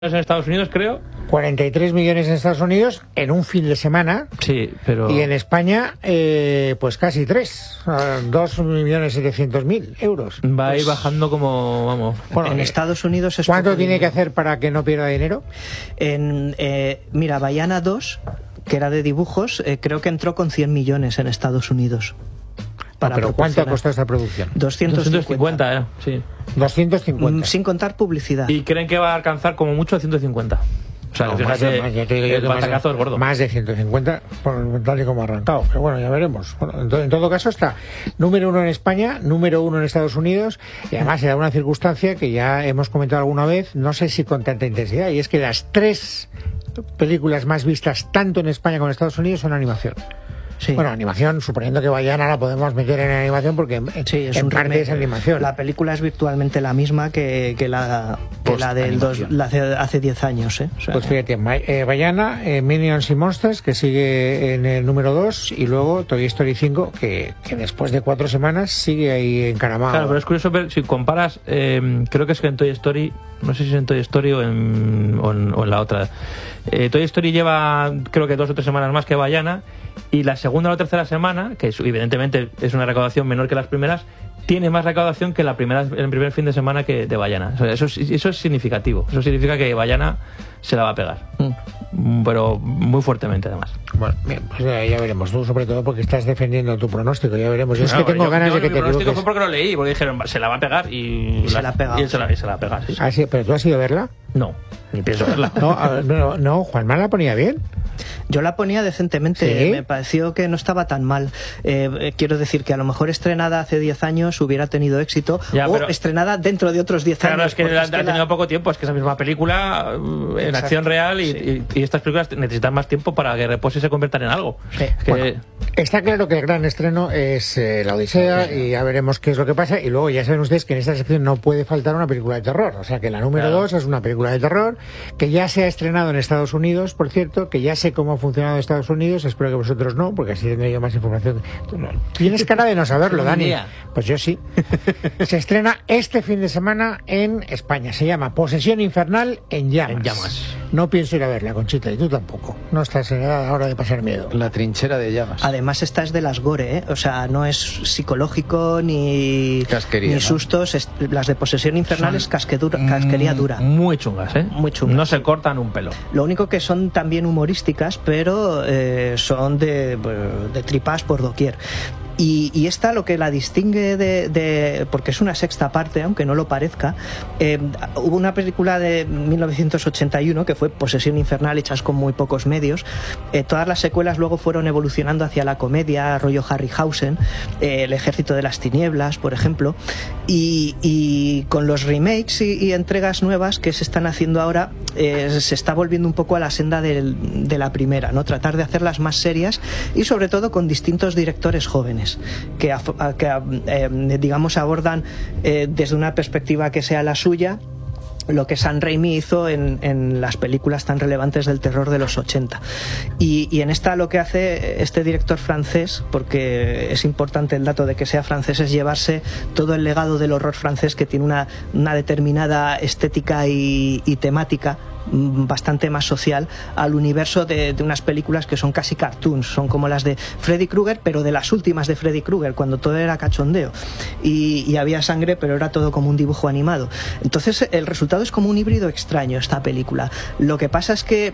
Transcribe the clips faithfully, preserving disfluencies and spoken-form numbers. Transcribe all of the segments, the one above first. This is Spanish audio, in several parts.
en Estados Unidos, creo. cuarenta y tres millones en Estados Unidos en un fin de semana. Sí, pero... Y en España, eh, pues casi tres. dos millones setecientos mil euros. Va a ir pues, bajando como, vamos... Bueno, en eh, Estados Unidos... Es ¿Cuánto tiene que hacer para que no pierda dinero? En, eh, mira, Vaiana dos, que era de dibujos, eh, creo que entró con cien millones en Estados Unidos. Para ¿Pero cuánto ha costado esta producción? doscientos cincuenta, eh, sí. doscientos cincuenta. Sin contar publicidad. Y creen que va a alcanzar como mucho ciento cincuenta. O sea, no, fíjate, más, de, más, el batacazo es gordo. Más de ciento cincuenta, por, tal y como ha arrancado. Pero bueno, ya veremos. Bueno, en, to, en todo caso está número uno en España, número uno en Estados Unidos, y además se da una circunstancia que ya hemos comentado alguna vez, no sé si con tanta intensidad, y es que las tres películas más vistas tanto en España como en Estados Unidos son animación. Sí. Bueno, animación, suponiendo que Vaiana la podemos meter en animación porque sí, es en parte remake, es animación. La película es virtualmente la misma que, que la, que la del dos, la hace, hace diez años. ¿eh? O sea, pues fíjate, eh, Vaiana, eh, Minions y Monsters, que sigue en el número dos, y luego Toy Story cinco, que, que después de cuatro semanas sigue ahí encaramado. Claro, pero es curioso ver, si comparas, eh, creo que es que en Toy Story, no sé si es en Toy Story o en, o en, o en la otra. Eh, Toy Story lleva, creo que dos o tres semanas más que Vaiana, y la segunda o tercera semana, que es, evidentemente es una recaudación menor que las primeras, tiene más recaudación que la primera, el primer fin de semana que de Vaiana. O sea, eso, es, eso es significativo. Eso significa que Vaiana se la va a pegar. Mm. Pero muy fuertemente, además. Bueno, bien, pues ya, ya veremos. Tú, sobre todo, porque estás defendiendo tu pronóstico. Ya veremos. Yo no, es que tengo yo, ganas yo, de que te equivoques. Mi pronóstico fue porque lo leí, porque dijeron, se la va a pegar y, y se la ha pegado. Y se la, y se la va a pegar, sí. Ah, sí, pero ¿tú has ido a verla? No, ni pienso verla. No, a, no, no, Juanma la ponía bien. Yo la ponía decentemente, ¿sí? Me pareció que no estaba tan mal. Eh, quiero decir que a lo mejor estrenada hace diez años hubiera tenido éxito, ya, o estrenada dentro de otros diez claro, años. Claro, es que ha, es que ha tenido la... poco tiempo, es que esa misma película en Exacto. acción real y, sí. y, y estas películas necesitan más tiempo para que repose y se conviertan en algo. Sí. Es que... bueno, está claro que el gran estreno es eh, La Odisea, sí, sí. y ya veremos qué es lo que pasa. Y luego ya saben ustedes que en esta sección no puede faltar una película de terror. O sea que la número claro. dos es una película de terror que ya se ha estrenado en Estados Unidos, por cierto, que ya sé cómo ha funcionado en Estados Unidos, espero que vosotros no, porque así tendré yo más información. Tú no. Tienes cara de no saberlo, Dani. Pues yo sí. Se estrena este fin de semana en España. Se llama Posesión Infernal en Llamas. En Llamas. No pienso ir a verla, Conchita, y tú tampoco. No estás en edad ahora de pasar miedo. La trinchera de llamas. Además, esta es de las gore, ¿eh? O sea, no es psicológico ni, Casquería, ni ¿no? sustos. Es, las de Posesión Infernal es casquedura, casquería dura. Muy chungas, ¿eh? Muy chungas. No se cortan un pelo. Lo único que son también humorísticas, pero eh, son de, de tripas por doquier. Y, y esta lo que la distingue de, de porque es una sexta parte, aunque no lo parezca, eh, hubo una película de mil novecientos ochenta y uno que fue Posesión Infernal, hechas con muy pocos medios. Eh, todas las secuelas luego fueron evolucionando hacia la comedia, rollo Harryhausen, eh, El Ejército de las Tinieblas, por ejemplo, y, y con los remakes y, y entregas nuevas que se están haciendo ahora, eh, se está volviendo un poco a la senda del, de la primera, ¿no? Tratar de hacerlas más serias y sobre todo con distintos directores jóvenes que, que eh, digamos abordan eh, desde una perspectiva que sea la suya lo que Sam Raimi hizo en, en las películas tan relevantes del terror de los ochenta. Y, y en esta lo que hace este director francés, porque es importante el dato de que sea francés, es llevarse todo el legado del horror francés, que tiene una, una determinada estética y, y temática bastante más social, al universo de, de unas películas que son casi cartoons, son como las de Freddy Krueger, pero de las últimas de Freddy Krueger, cuando todo era cachondeo y, y había sangre, pero era todo como un dibujo animado. Entonces el resultado es como un híbrido extraño esta película. Lo que pasa es que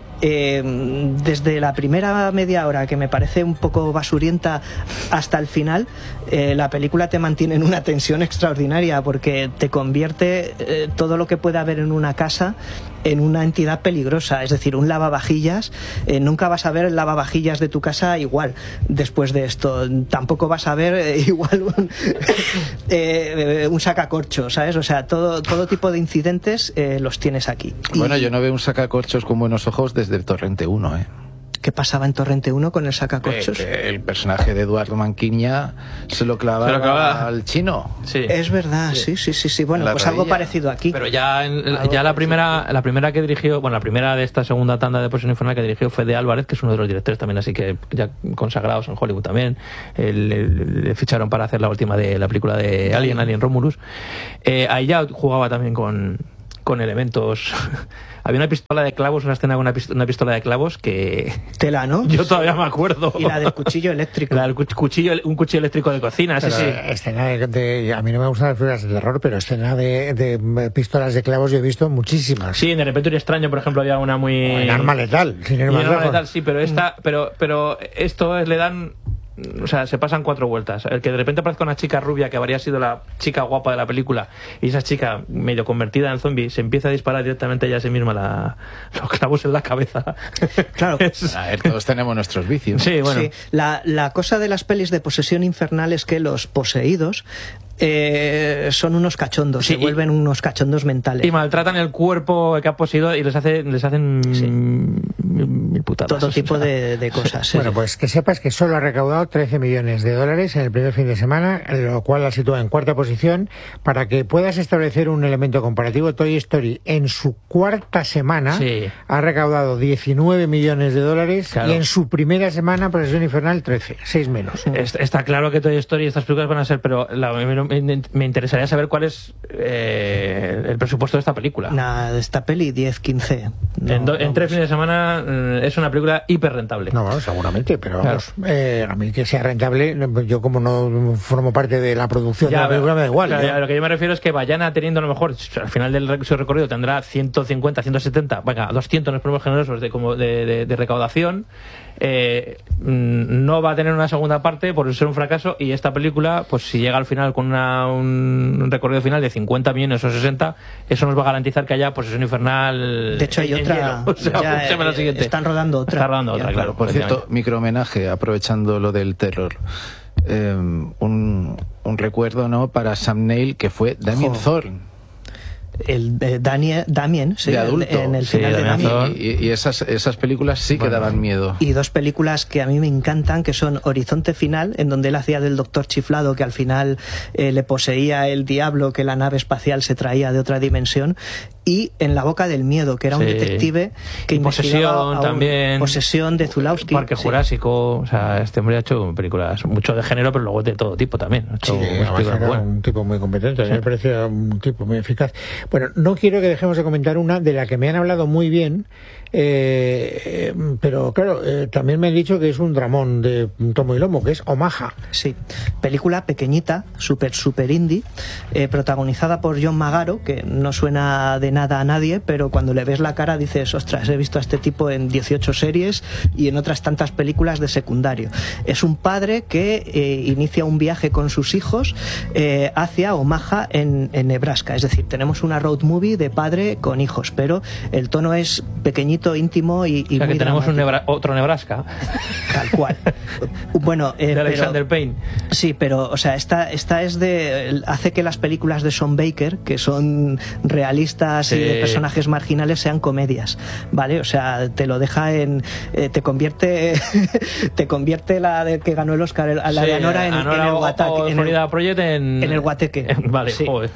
eh, desde la primera media hora, que me parece un poco basurienta, hasta el final, eh, la película te mantiene en una tensión extraordinaria, porque te convierte eh, todo lo que puede haber en una casa en una entidad peligrosa, es decir, un lavavajillas. Eh, nunca vas a ver el lavavajillas de tu casa igual después de esto. Tampoco vas a ver eh, igual un, eh, un sacacorchos, ¿sabes? O sea, todo, todo tipo de incidentes eh, los tienes aquí. Bueno, y... yo no veo un sacacorchos con buenos ojos desde el Torrente uno, ¿eh? ¿Qué pasaba en Torrente uno con el sacacorchos? Eh, que el personaje de Eduardo Manquiña se lo clavaba, se lo clavaba al chino. Sí. Es verdad, sí, sí, sí, sí. Bueno, pues rodilla. Algo parecido aquí. Pero ya, en, ya la primera la primera que dirigió, bueno, la primera de esta segunda tanda de Posesión Infernal que dirigió fue de Álvarez, que es uno de los directores también, así que ya consagrados en Hollywood también. Le ficharon para hacer la última de la película de Alien, Alien Romulus. Eh, ahí ya jugaba también con... con elementos. Había una pistola de clavos, una escena con una, pist- una pistola de clavos que... Tela, ¿no? Yo todavía me acuerdo. Y la del cuchillo eléctrico. La del cuchillo, un cuchillo eléctrico de cocina, Pero sí, sí. Escena de, de- a mí no me gustan las películas de terror, pero escena de, de pistolas de clavos yo he visto muchísimas. Sí, en El Repertorio Extraño, por ejemplo, había una muy... O en Arma Letal, sin ir Y más en Arma lejos. Letal, sí, pero esta, pero, pero esto es, le dan... O sea, se pasan cuatro vueltas. El que de repente aparezca una chica rubia que habría sido la chica guapa de la película y esa chica medio convertida en zombie se empieza a disparar directamente ella a sí misma la, los clavos en la cabeza. Claro. Es- A ver, todos tenemos nuestros vicios. Sí, bueno. Sí, la, la cosa de las pelis de posesión infernal es que los poseídos eh, son unos cachondos, Sí, se y- vuelven unos cachondos mentales. Y maltratan el cuerpo que ha poseído y les, hace, les hacen Sí. mil, mil putadas. Todo tipo O sea, de, de cosas. sí, Bueno, sí. pues que sepas que solo ha recaudado trece millones de dólares en el primer fin de semana, lo cual la sitúa en cuarta posición. Para que puedas establecer un elemento comparativo, Toy Story en su cuarta semana Sí. ha recaudado diecinueve millones de dólares Claro. y en su primera semana, Posesión Infernal, trece, seis menos. Es- Está claro que Toy Story y estas películas van a ser, pero la- me, me- me interesaría saber cuál es eh, el presupuesto de esta película. Nada, de esta peli, diez, quince. No, en, do- en vamos. tres fines de semana eh, es una película hiper rentable. No, bueno, seguramente, pero Claro. vamos, eh, a mí que sea rentable, no, yo como no formo parte de la producción de la película me da igual. claro, ¿eh? ya, lo que yo me refiero es que Bayana teniendo a lo mejor al final del rec- su recorrido tendrá ciento cincuenta, ciento setenta, venga, doscientos nos ponemos generosos de, como de, de- de recaudación. Eh, mm, no va a tener una segunda parte por ser un fracaso y esta película, pues si llega al final con una, un, un recorrido final de cincuenta millones o sesenta, eso nos va a garantizar que haya Posesión Infernal. De hecho, hay en- en otra. hielo. O sea, ya, escúchame la eh, siguiente. Están rodando otra. Está rodando Ya, otra, claro. Por cierto, efectivamente. micro homenaje, aprovechando lo del terror. Eh, un, un recuerdo, ¿no?, para Sam Neill, que fue Damien Jo. Thorne. El eh, Daniel, Damien, sí, De adulto. en el Sí, final de Damien Damien. Thorne. Y, y esas, esas películas sí que Bueno. daban miedo. Y dos películas que a mí me encantan, que son Horizonte Final, en donde él hacía del doctor chiflado, que al final eh, le poseía el diablo, que la nave espacial se traía de otra dimensión, y En la boca del miedo, que era un Sí. detective que Y investigaba Posesión a un- también. Posesión de Zulawski. Parque sí. Jurásico, o sea, este hombre ha hecho películas mucho de género, pero luego de todo tipo también. Ha hecho Sí, unas además películas era buenas. un tipo muy competente, a mí me parecía un tipo muy eficaz. Bueno, no quiero que dejemos de comentar una de la que me han hablado muy bien, eh, eh, pero claro, eh, también me han dicho que es un dramón de tomo y lomo, que es Omaha. Sí, película pequeñita, súper, súper indie, eh, protagonizada por John Magaro, que no suena de nada a nadie, pero cuando le ves la cara dices, ostras, he visto a este tipo en dieciocho series y en otras tantas películas de secundario. Es un padre que eh, inicia un viaje con sus hijos eh, hacia Omaha en, en Nebraska. Es decir, tenemos una road movie de padre con hijos, pero el tono es pequeñito, íntimo y, y O sea, muy que tenemos un dramático. Nebra- otro Nebraska, Tal cual. Bueno, eh, de pero- Alexander Payne. Sí, pero, o sea, esta, esta es de. Hace que las películas de Sean Baker, que son realistas y Sí. de personajes marginales, sean comedias, ¿vale? O sea, te lo deja en. eh, te convierte. te convierte la de que ganó el Oscar, el- a la Sí, de Anora, en, Anora en el o- guataque. o en el- Florida Project en... en el guateque. Vale, Sí. joder.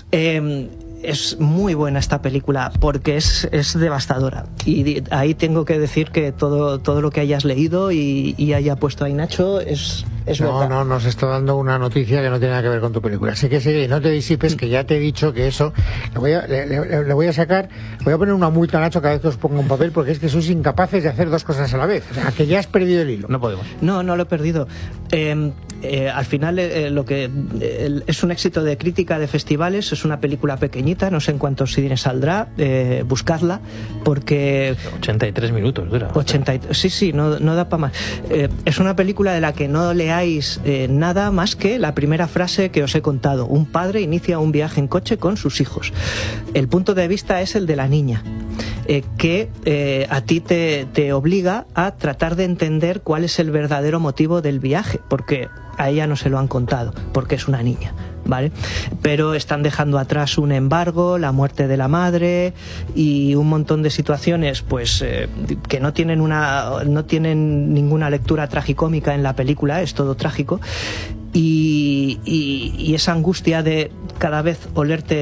Eh, es muy buena esta película porque es, es devastadora. Y di- ahí tengo que decir que todo, todo lo que hayas leído y, y haya puesto ahí Nacho es, es No, verdad. no, nos está dando una noticia que no tiene nada que ver con tu película. Así que sigue, y no te disipes, que ya te he dicho que eso, le voy a, le, le- le voy a sacar, le voy a poner una multa a Nacho cada vez que os ponga un papel, porque es que sois incapaces de hacer dos cosas a la vez. O sea, que ya has perdido el hilo. No podemos. No, no lo he perdido. Eh, eh, al final eh, lo que eh, es un éxito de crítica de festivales, es una película pequeñita, no sé en cuántos cines saldrá, eh, buscadla, porque ochenta y tres minutos dura. ochenta y- sí, sí, no, no da para más. Eh, es una película de la que no leáis eh, nada más que la primera frase que os he contado. Un padre inicia un viaje en coche con sus hijos. El punto de vista es el de la niña, eh, que eh, a ti te, te obliga a tratar de entender cuál es el verdadero motivo del viaje, porque a ella no se lo han contado, porque es una niña, ¿vale? Pero están dejando atrás un embargo, la muerte de la madre y un montón de situaciones, pues, eh, que no tienen una, no tienen ninguna lectura tragicómica en la película, es todo trágico, y, y, y esa angustia de cada vez olerte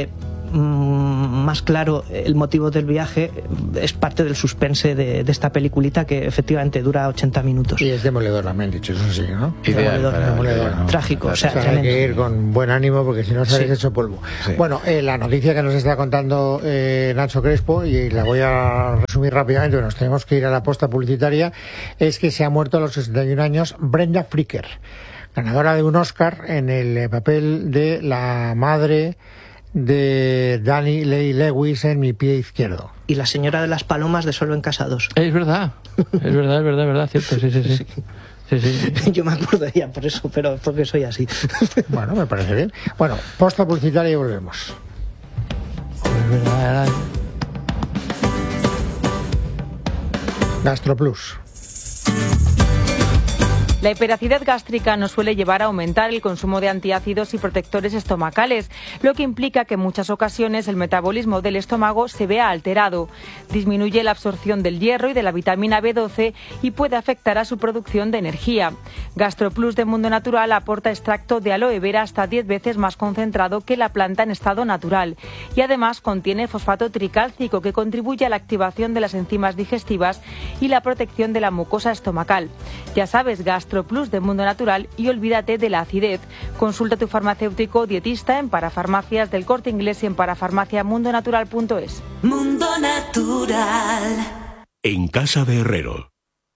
mmm, más claro el motivo del viaje, es parte del suspense de, de esta peliculita que efectivamente dura ochenta minutos. Y es demoledor, me han dicho, eso sí, ¿no? Ideal Demoledor, para- demoledor. para- no. Trágico, o sea, O sea, hay que ir con buen ánimo porque si no sales Sí. hecho polvo. Sí. Bueno, eh, la noticia que nos está contando eh, Nacho Crespo, y la voy a resumir rápidamente, nos tenemos que ir a la posta publicitaria, es que se ha muerto a los sesenta y un años Brenda Fricker, ganadora de un Oscar en el eh, papel de la madre de Danny Lee Lewis en Mi pie izquierdo. Y la señora de las palomas de Solo en Casados. Es verdad, es verdad, es verdad, es verdad, cierto, sí, sí, sí. Sí, sí. Yo me acuerdo ya por eso, pero porque soy así. Bueno, me parece bien. Bueno, posta publicitaria y volvemos. Es verdad, es verdad. Gastroplus. La hiperacidez gástrica nos suele llevar a aumentar el consumo de antiácidos y protectores estomacales, lo que implica que en muchas ocasiones el metabolismo del estómago se vea alterado. Disminuye la absorción del hierro y de la vitamina B doce y puede afectar a su producción de energía. GastroPlus de Mundo Natural aporta extracto de aloe vera hasta diez veces más concentrado que la planta en estado natural y además contiene fosfato tricálcico que contribuye a la activación de las enzimas digestivas y la protección de la mucosa estomacal. Ya sabes, GastroPlus de Mundo Natural y olvídate de la acidez. Consulta a tu farmacéutico o dietista en Parafarmacias del Corte Inglés y en parafarmacia mundo natural punto es. Mundo Natural. En casa de Herrero.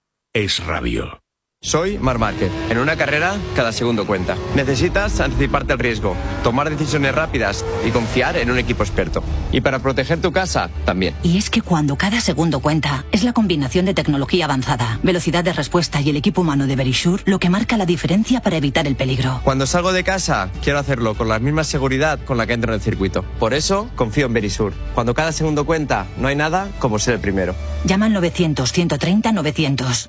Es rabio. Soy Marc Márquez. En una carrera, cada segundo cuenta. Necesitas anticiparte al riesgo, tomar decisiones rápidas y confiar en un equipo experto. Y para proteger tu casa, también. Y es que cuando cada segundo cuenta, es la combinación de tecnología avanzada, velocidad de respuesta y el equipo humano de Verisure lo que marca la diferencia para evitar el peligro. Cuando salgo de casa, quiero hacerlo con la misma seguridad con la que entro en el circuito. Por eso, confío en Verisure. Cuando cada segundo cuenta, no hay nada como ser el primero. Llama al novecientos, ciento treinta, novecientos.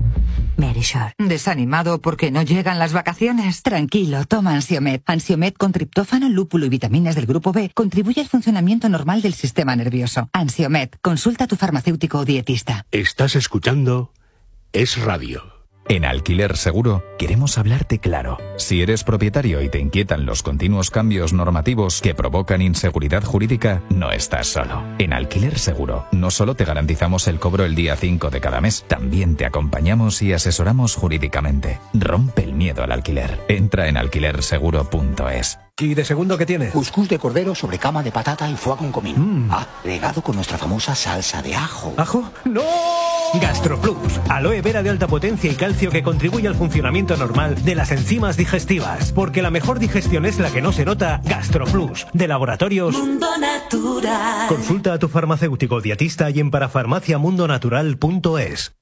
Verisure. ¿Desanimado porque no llegan las vacaciones? Tranquilo, toma Ansiomed. Ansiomed con triptófano, lúpulo y vitaminas del grupo B contribuye al funcionamiento normal del sistema nervioso. Ansiomed, consulta a tu farmacéutico o dietista. Estás escuchando Es Radio. En Alquiler Seguro queremos hablarte claro. Si eres propietario y te inquietan los continuos cambios normativos que provocan inseguridad jurídica, no estás solo. En Alquiler Seguro no solo te garantizamos el cobro el día cinco de cada mes, también te acompañamos y asesoramos jurídicamente. Rompe el miedo al alquiler. Entra en alquiler seguro punto es. ¿Y de segundo qué tiene? Cuscús de cordero sobre cama de patata y foie con comino. Mm. Ah, regado con nuestra famosa salsa de ajo. ¿Ajo? ¡No! GastroPlus, aloe vera de alta potencia y calcio que contribuye al funcionamiento normal de las enzimas digestivas. Porque la mejor digestión es la que no se nota. GastroPlus, de Laboratorios Mundo Natural. Consulta a tu farmacéutico dietista y en parafarmacia mundo natural punto es.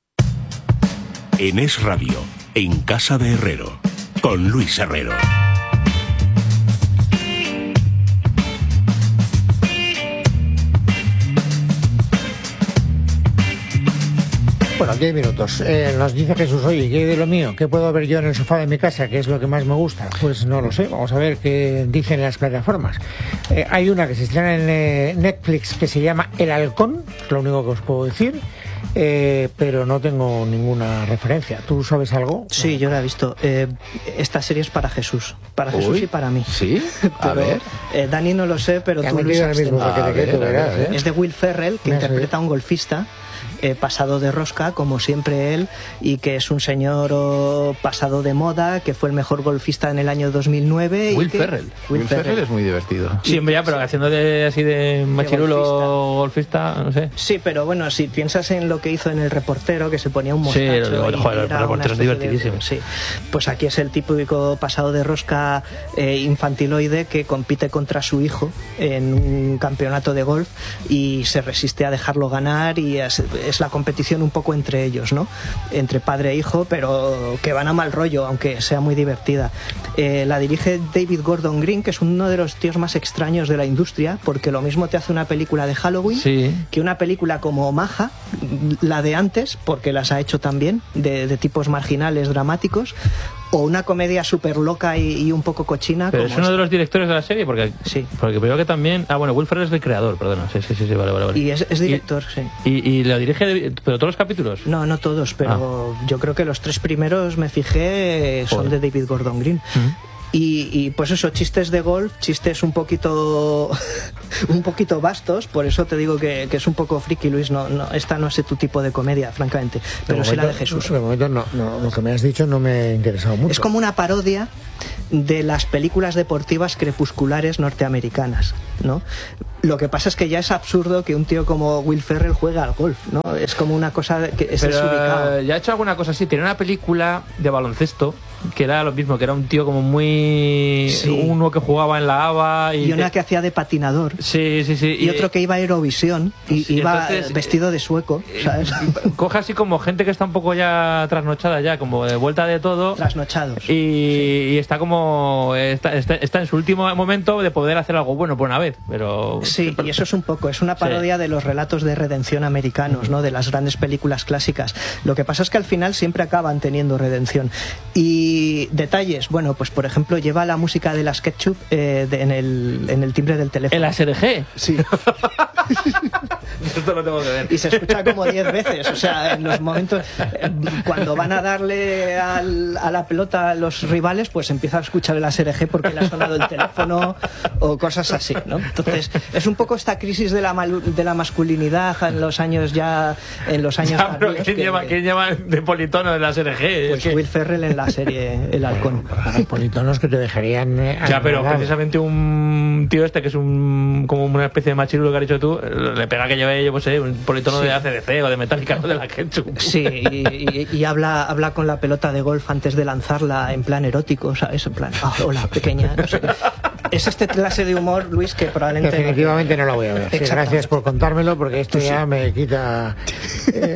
En Es Radio. En casa de Herrero. Con Luis Herrero. Bueno, diez minutos. Eh, nos dice Jesús, oye, ¿qué de lo mío? ¿Qué puedo ver yo en el sofá de mi casa? ¿Qué es lo que más me gusta? Pues no lo sé. Vamos a ver qué dicen las plataformas. Eh, hay una que se estrena en eh, Netflix que se llama El Halcón, es lo único que os puedo decir. Eh, pero no tengo ninguna referencia. ¿Tú sabes algo? Sí, yo la he visto. Eh, esta serie es para Jesús. Para Jesús Uy, y para mí. ¿sí? A Pero, ver. eh, Dani no lo sé, pero Ya tú, me Luis, digo el mismo abstente. paquete que A tú ver, a verás, ver. ¿eh? Es de Will Ferrell, que Me ha interpreta a un golfista eh, pasado de rosca, como siempre él, y que es un señor oh, pasado de moda, que fue el mejor golfista en el año dos mil nueve. Will y que... Ferrell. Will Ferrell es muy divertido. Sí, hombre, ya, pero haciendo de así de machirulo golfista, no sé. Sí, pero bueno, si piensas en lo que hizo en El Reportero, que se ponía un mostacho. Sí, el- y joder, El era Reportero una es especie de- divertidísimo. sí, pues aquí es el típico pasado de rosca eh, infantiloide que compite contra su hijo en un campeonato de golf y se resiste a dejarlo ganar, y es, es la competición un poco entre ellos, ¿no? Entre padre e hijo, pero que van a mal rollo, aunque sea muy divertida. Eh, la dirige David Gordon Green, que es uno de los tíos más extraños de la industria, porque lo mismo te hace una película de Halloween Sí. que una película como Maja, la de antes, porque las ha hecho también, de, de tipos marginales, dramáticos, o una comedia súper loca y, y un poco cochina. Pero como es uno de esta. los directores de la serie, porque, Sí. porque creo que también... Ah, bueno, Will Ferrell es el creador, perdona. Sí, sí, sí, sí, vale, vale. vale. Y es, es director, sí. Y, y lo dirige, pero todos los capítulos. No, no todos, pero yo creo que los tres primeros me fijé eh, son Joder. de David Gordon Green. Ujú. Y, y pues eso, chistes de golf, chistes un poquito un poquito vastos, por eso te digo que, que es un poco friki, Luis. No, no, esta no es tu tipo de comedia, francamente, pero de sí momento, la de Jesús. De momento no, no, lo que me has dicho no me ha interesado mucho. Es como una parodia de las películas deportivas crepusculares norteamericanas, ¿no? Lo que pasa es que ya es absurdo que un tío como Will Ferrell juegue al golf, ¿no? Es como una cosa que es Pero, desubicado. ya ha hecho alguna cosa así. Tiene una película de baloncesto que era lo mismo, que era un tío como muy... Sí. Uno que jugaba en la A B A y, Y una te- que hacía de patinador. Sí, sí, sí. Y, otro que iba a Eurovisión y Sí, iba entonces, vestido de sueco, ¿sabes? Coge así como gente que está un poco ya trasnochada ya, como de vuelta de todo. Trasnochados. Y, y está como... Está, está, está en su último momento de poder hacer algo bueno por una vez, pero... Sí, y eso es un poco, es una parodia de los relatos de redención americanos, ¿no? De las grandes películas clásicas. Lo que pasa es que al final siempre acaban teniendo redención. Y detalles, bueno, pues por ejemplo lleva la música de las Ketchup eh, de- en, el, en el timbre del teléfono. ¿En la S R G? Sí. Esto lo tengo que ver. Y se escucha como diez veces, o sea, en los momentos eh, cuando van a darle al- a la pelota a los rivales, pues empieza a escuchar el A S R G porque le ha sonado el teléfono o cosas así, ¿no? Entonces, es un poco esta crisis de la malu- de la masculinidad en los años ya en los años Ya, pero tardíos ¿quién que- lleva, ¿quién lleva de politono en la S R G? pues Es que- Will Ferrell en la serie El Halcón. Hay politonos que te dejarían... eh, Ya, pero anonadado. precisamente un tío este que es un como una especie de machirulo que has dicho tú, le pega que lleve, yo pues sé, un politono Sí. de A C D C o de Metallica, no de la Ketchup. Sí, y, y- y habla, habla con la pelota de golf antes de lanzarla en plan erótico, ¿sabes? En plan, "Ah, hola, pequeña", no sé qué. Es este clase de humor, Luis, que probablemente... Definitivamente no lo voy a ver. Sí, Exacto. gracias por contármelo, porque esto Pues sí. ya me quita... eh,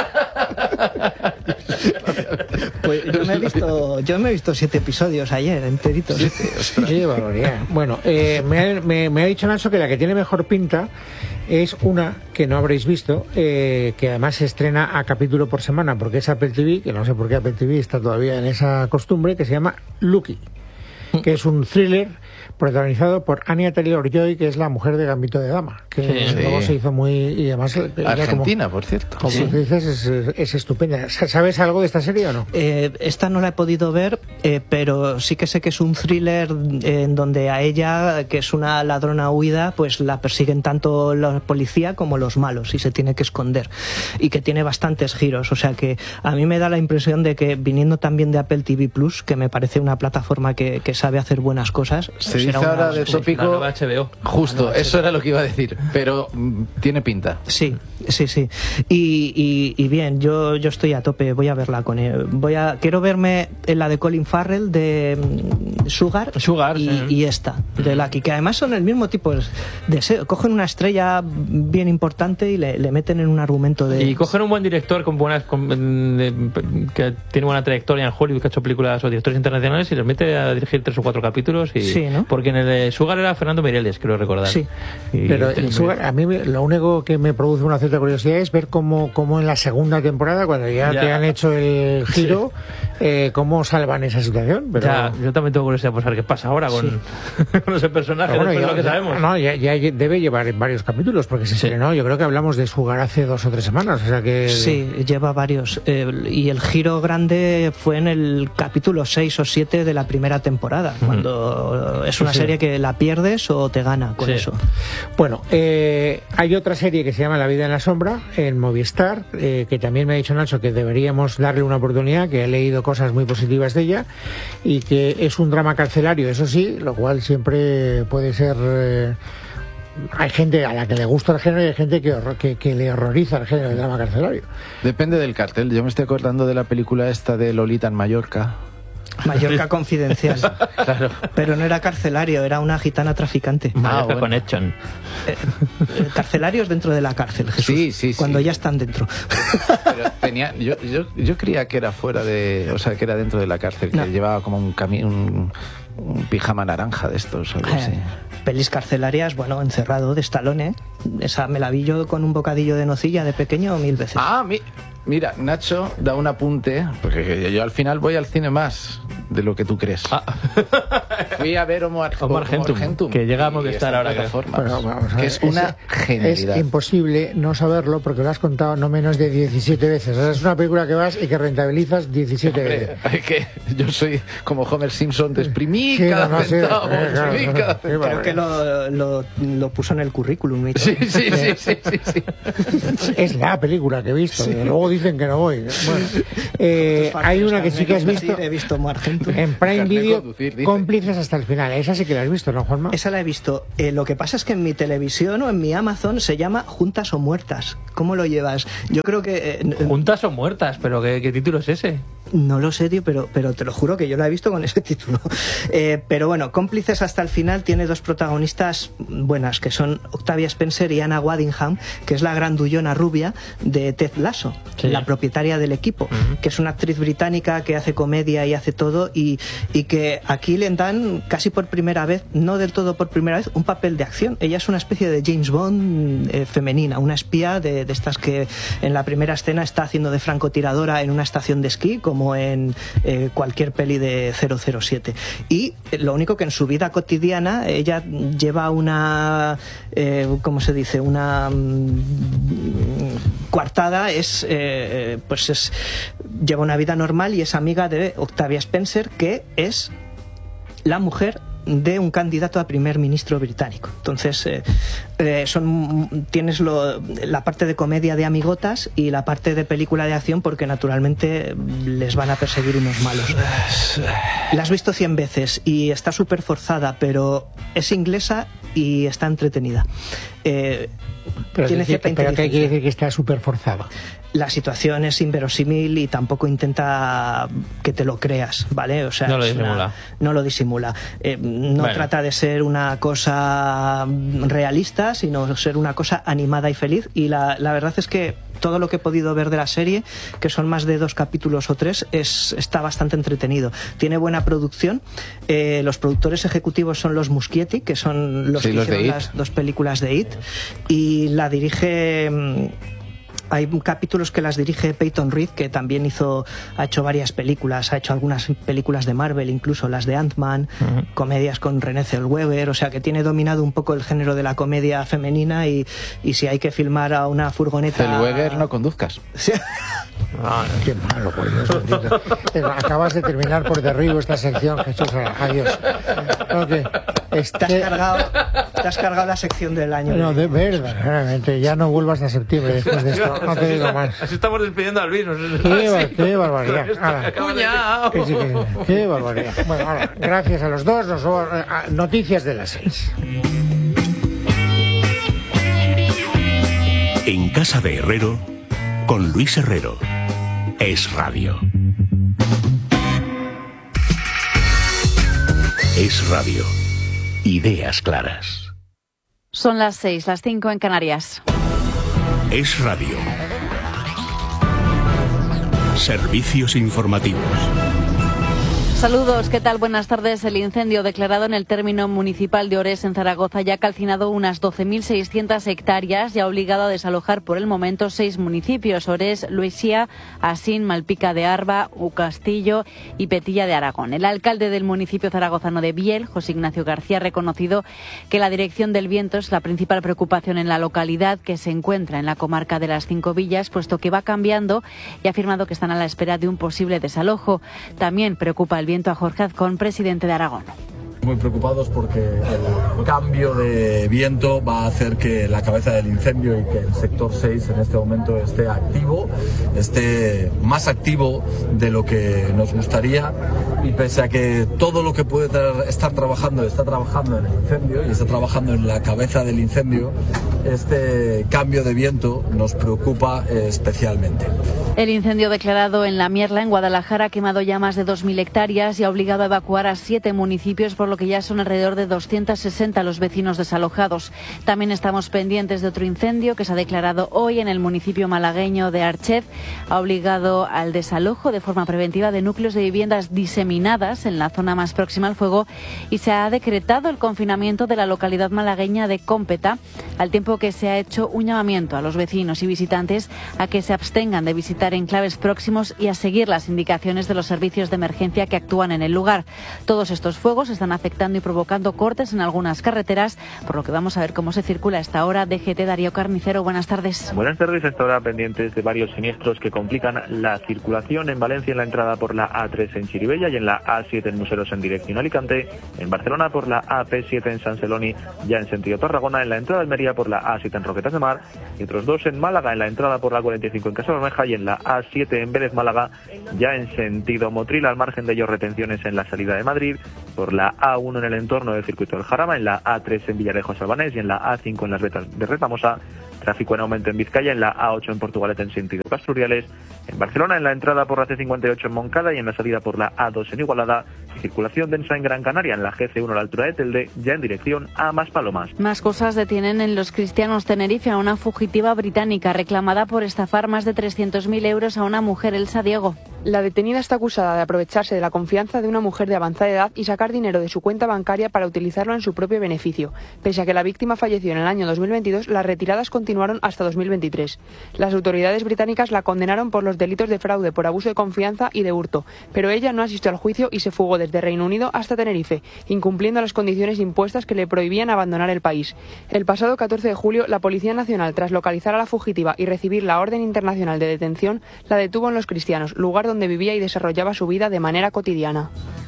Pues yo me he visto, yo me he visto siete episodios ayer, enteritos. qué barbaridad. Bueno, eh, me, ha, me- me ha dicho Nacho que la que tiene mejor pinta es una que no habréis visto, eh, que además se estrena a capítulo por semana, porque es Apple T V, que no sé por qué Apple T V está todavía en esa costumbre, que se llama Lucky, que es un thriller protagonizado por Anya Taylor-Joy, que es la mujer de Gambito de Dama, que Sí. luego Sí. se hizo muy... y además ella como- Argentina, por cierto. Como Sí. dices, es, es estupenda. ¿Sabes algo de esta serie o no? Eh, esta no la he podido ver, eh, pero sí que sé que es un thriller eh, en donde a ella, que es una ladrona huida, pues la persiguen tanto la policía como los malos y se tiene que esconder. Y que tiene bastantes giros. O sea que a mí me da la impresión de que viniendo también de Apple T V Plus, que me parece una plataforma que, que sabe hacer buenas cosas, Se será dice una- ahora de sí. tópico... La nueva H B O. Justo, eso era lo que iba a decir, pero mm, tiene pinta. Sí, sí, sí. Y, y- y bien, yo, yo estoy a tope, voy a verla con él. Voy a, quiero verme en la de Colin Farrell de mm, Sugar, Sugar, y, sí. y esta, de Lucky, que además son el mismo tipo de se- cogen una estrella bien importante y le, le meten en un argumento de... Y coger un buen director con buenas con- de- que tiene buena trayectoria en Hollywood, que ha hecho películas o directores internacionales y les mete a dirigir tres o cuatro capítulos y Sí, ¿no? porque en el de Sugar era Fernando Mireles, creo recordar. Sí. Y- Pero y- el Sugar, a mí me- lo único que me produce una cierta curiosidad es ver cómo, cómo en la segunda temporada, cuando ya, Ya. te han hecho el giro, eh, cómo salvan esa situación. Pero, Ya, yo también tengo curiosidad por saber qué pasa ahora con, con ese personaje, pero bueno, después de ya- lo que ya- sabemos. no, ya, ya debe llevar varios capítulos, porque se estrenó, yo creo que hablamos de Sugar hace dos o tres semanas, o sea que... Sí, lleva varios. eh, y el giro grande fue en el capítulo seis o siete de la primera temporada, cuando es una Sí, sí. serie que la pierdes o te gana con Sí. eso. Bueno, eh, hay otra serie que se llama La vida en la sombra en Movistar, eh, que también me ha dicho Nacho que deberíamos darle una oportunidad, que he leído cosas muy positivas de ella y que es un drama carcelario, eso sí, lo cual siempre puede ser... eh, hay gente a la que le gusta el género y hay gente que, horror- que, que le horroriza el género del drama carcelario. Depende del cartel. Yo me estoy acordando de la película esta de Lolita en Mallorca. Mallorca Confidencial. Claro. Pero no era carcelario, era una gitana traficante. Mallorca Connection. Eh, carcelarios dentro de la cárcel, Jesús. Sí, sí, sí. Cuando ya están dentro. Pero tenía, yo, yo, yo creía que era fuera de, o sea, que era dentro de la cárcel, que No. llevaba como un, cami un, un pijama naranja de estos o algo así. Pelis carcelarias, bueno, Encerrado, de Stallone. Esa me la vi yo con un bocadillo de nocilla de pequeño mil veces. Ah, mi, mira, Nacho da un apunte, porque yo al final voy al cine más de lo que tú crees. Fui a ver Homo, Ar Homo Argentum, Argentum, que llega a Movistar ahora. Bueno, vamos a que ver, es una es, genialidad. Es imposible no saberlo porque lo has contado no menos de diecisiete veces. O sea, es una película que vas y que rentabilizas diecisiete Hombre, veces. es que yo soy como Homer Simpson, te exprimí Sí, cada no, no, sí, centavo, eh, claro, exprimí cada sí, centavo. Creo que lo, lo, lo puso en el currículum. Y todo. Sí, sí, sí, sí, sí, sí. Es la película que he visto. Sí. Luego dicen que no voy. Bueno, eh, hay una que sí que has visto. He visto Argentum. En Prime Video, conducir, cómplices hasta el final. Esa sí que la has visto, ¿no, Juanma? Esa la he visto. Eh, lo que pasa es que en mi televisión o en mi Amazon se llama Juntas o Muertas. ¿Cómo lo llevas? Yo creo que... Eh, ¿Juntas o muertas? ¿Pero qué, qué título es ese? No lo sé, tío, pero, pero te lo juro que yo la he visto con ese título. Eh, pero bueno, Cómplices hasta el final tiene dos protagonistas buenas, que son Octavia Spencer y Anna Waddingham, que es la grandullona rubia de Ted Lasso, sí. la propietaria del equipo, uh-huh. que es una actriz británica que hace comedia y hace todo, y, y que aquí le dan casi por primera vez, no del todo por primera vez, un papel de acción. Ella es una especie de James Bond eh, femenina, una espía de, de estas que en la primera escena está haciendo de francotiradora en una estación de esquí, como en eh, cualquier peli de cero cero siete. Y lo único que en su vida cotidiana ella lleva una, eh, ¿cómo se dice? Una um, coartada, es, eh, pues es, lleva una vida normal y es amiga de Octavia Spencer, que es la mujer de un candidato a primer ministro británico. Entonces eh, eh, son tienes lo, la parte de comedia de amigotas y la parte de película de acción, porque naturalmente les van a perseguir unos malos. La has visto cien veces y está súper forzada, pero es inglesa y está entretenida. Eh, pero tiene decir, cierta pero inteligencia. ¿qué quiere decir que está súper forzada? La situación es inverosímil y tampoco intenta que te lo creas, ¿vale? O sea, no lo disimula. Una, no lo disimula. Eh, no bueno. trata de ser una cosa realista, sino ser una cosa animada y feliz. Y la, la verdad es que todo lo que he podido ver de la serie, que son más de dos capítulos o tres, es, está bastante entretenido. Tiene buena producción. Eh, los productores ejecutivos son los Muschietti, que son los sí, que los hicieron las dos películas de It. Y la dirige... Hay capítulos que las dirige Peyton Reed, que también hizo, ha hecho varias películas, ha hecho algunas películas de Marvel, incluso las de Ant-Man, uh-huh. comedias con Renée Zellweger, o sea que tiene dominado un poco el género de la comedia femenina, y, y si hay que filmar a una furgoneta... Zellweger, no conduzcas. Ah, qué malo, por Dios. Acabas de terminar por derribo esta sección, Jesús. Adiós. Okay. Este... Te, has cargado, te has cargado la sección del año. No, de verdad, realmente. Ya no vuelvas a septiembre después de esto. No te digo más. Así estamos despidiendo a Luis. Qué, bar qué barbaridad. Ahora, ¡Cuñao! Que sí, que sí. Qué barbaridad. Bueno, ahora, gracias a los dos. Nos vamos a noticias de las seis. En casa de Herrero, con Luis Herrero. Es Radio. Es Radio. Ideas claras. Son las seis, las cinco en Canarias. Es Radio. Servicios informativos. Saludos, ¿qué tal? Buenas tardes. El incendio declarado en el término municipal de Ores, en Zaragoza, ya ha calcinado unas doce mil seiscientas hectáreas y ha obligado a desalojar por el momento seis municipios: Ores, Luisia, Asín, Malpica de Arba, Ucastillo y Petilla de Aragón. El alcalde del municipio zaragozano de Biel, José Ignacio García, ha reconocido que la dirección del viento es la principal preocupación en la localidad, que se encuentra en la comarca de las Cinco Villas, puesto que va cambiando, y ha afirmado que están a la espera de un posible desalojo. También preocupa el viento a Jorge Azcón, presidente de Aragón. Muy preocupados porque el cambio de viento va a hacer que la cabeza del incendio y que el sector seis en este momento esté activo, esté más activo de lo que nos gustaría, y pese a que todo lo que puede estar trabajando está trabajando en el incendio y está trabajando en la cabeza del incendio, este cambio de viento nos preocupa especialmente. El incendio declarado en La Mierla, en Guadalajara, ha quemado ya más de dos mil hectáreas y ha obligado a evacuar a siete municipios, por lo que ya son alrededor de doscientos sesenta los vecinos desalojados. También estamos pendientes de otro incendio que se ha declarado hoy en el municipio malagueño de Archez. Ha obligado al desalojo de forma preventiva de núcleos de viviendas diseminadas en la zona más próxima al fuego, y se ha decretado el confinamiento de la localidad malagueña de Cómpeta, al tiempo tiempo que se ha hecho un llamamiento a los vecinos y visitantes a que se abstengan de visitar enclaves próximos y a seguir las indicaciones de los servicios de emergencia que actúan en el lugar. Todos estos fuegos están afectando y provocando cortes en algunas carreteras, por lo que vamos a ver cómo se circula a esta hora. D G T, Darío Carnicero, buenas tardes. Buenas tardes, a esta hora pendientes de varios siniestros que complican la circulación en Valencia en la entrada por la A tres en Chirivella y en la A siete en Museros en dirección Alicante, en Barcelona por la A P siete en San Celoni ya en sentido Tarragona, en la entrada de Almería por la A siete en Roquetas de Mar y otros dos en Málaga en la entrada por la cuarenta y cinco en Casa Bermeja y en la A siete en Vélez Málaga ya en sentido Motril, al margen de ellos retenciones en la salida de Madrid, por la A uno en el entorno del circuito del Jarama, en la A tres en Villarejo Salvanés y en la A cinco en las Vetas de Retamosa. Tráfico en aumento en Vizcaya, en la A ocho en Portugalete en sentido Casturiales, en Barcelona en la entrada por la C cincuenta y ocho en Moncada y en la salida por la A dos en Igualada. Circulación densa en Gran Canaria, en la G C uno a la altura de Telde, ya en dirección a Maspalomas. Más cosas. Detienen en Los Cristianos Tenerife a una fugitiva británica reclamada por estafar más de trescientos mil euros a una mujer, Elsa Diego. La detenida está acusada de aprovecharse de la confianza de una mujer de avanzada edad y sacar dinero de su cuenta bancaria para utilizarlo en su propio beneficio. Pese a que la víctima falleció en el año dos mil veintidós, las retiradas continuaron hasta dos mil veintitrés. Las autoridades británicas la condenaron por los delitos de fraude por abuso de confianza y de hurto, pero ella no asistió al juicio y se fugó desde Reino Unido hasta Tenerife, incumpliendo las condiciones impuestas que le prohibían abandonar el país. El pasado catorce de julio, la Policía Nacional, tras localizar a la fugitiva y recibir la orden internacional de detención, la detuvo en Los Cristianos, lugar donde vivía y desarrollaba su vida de manera cotidiana.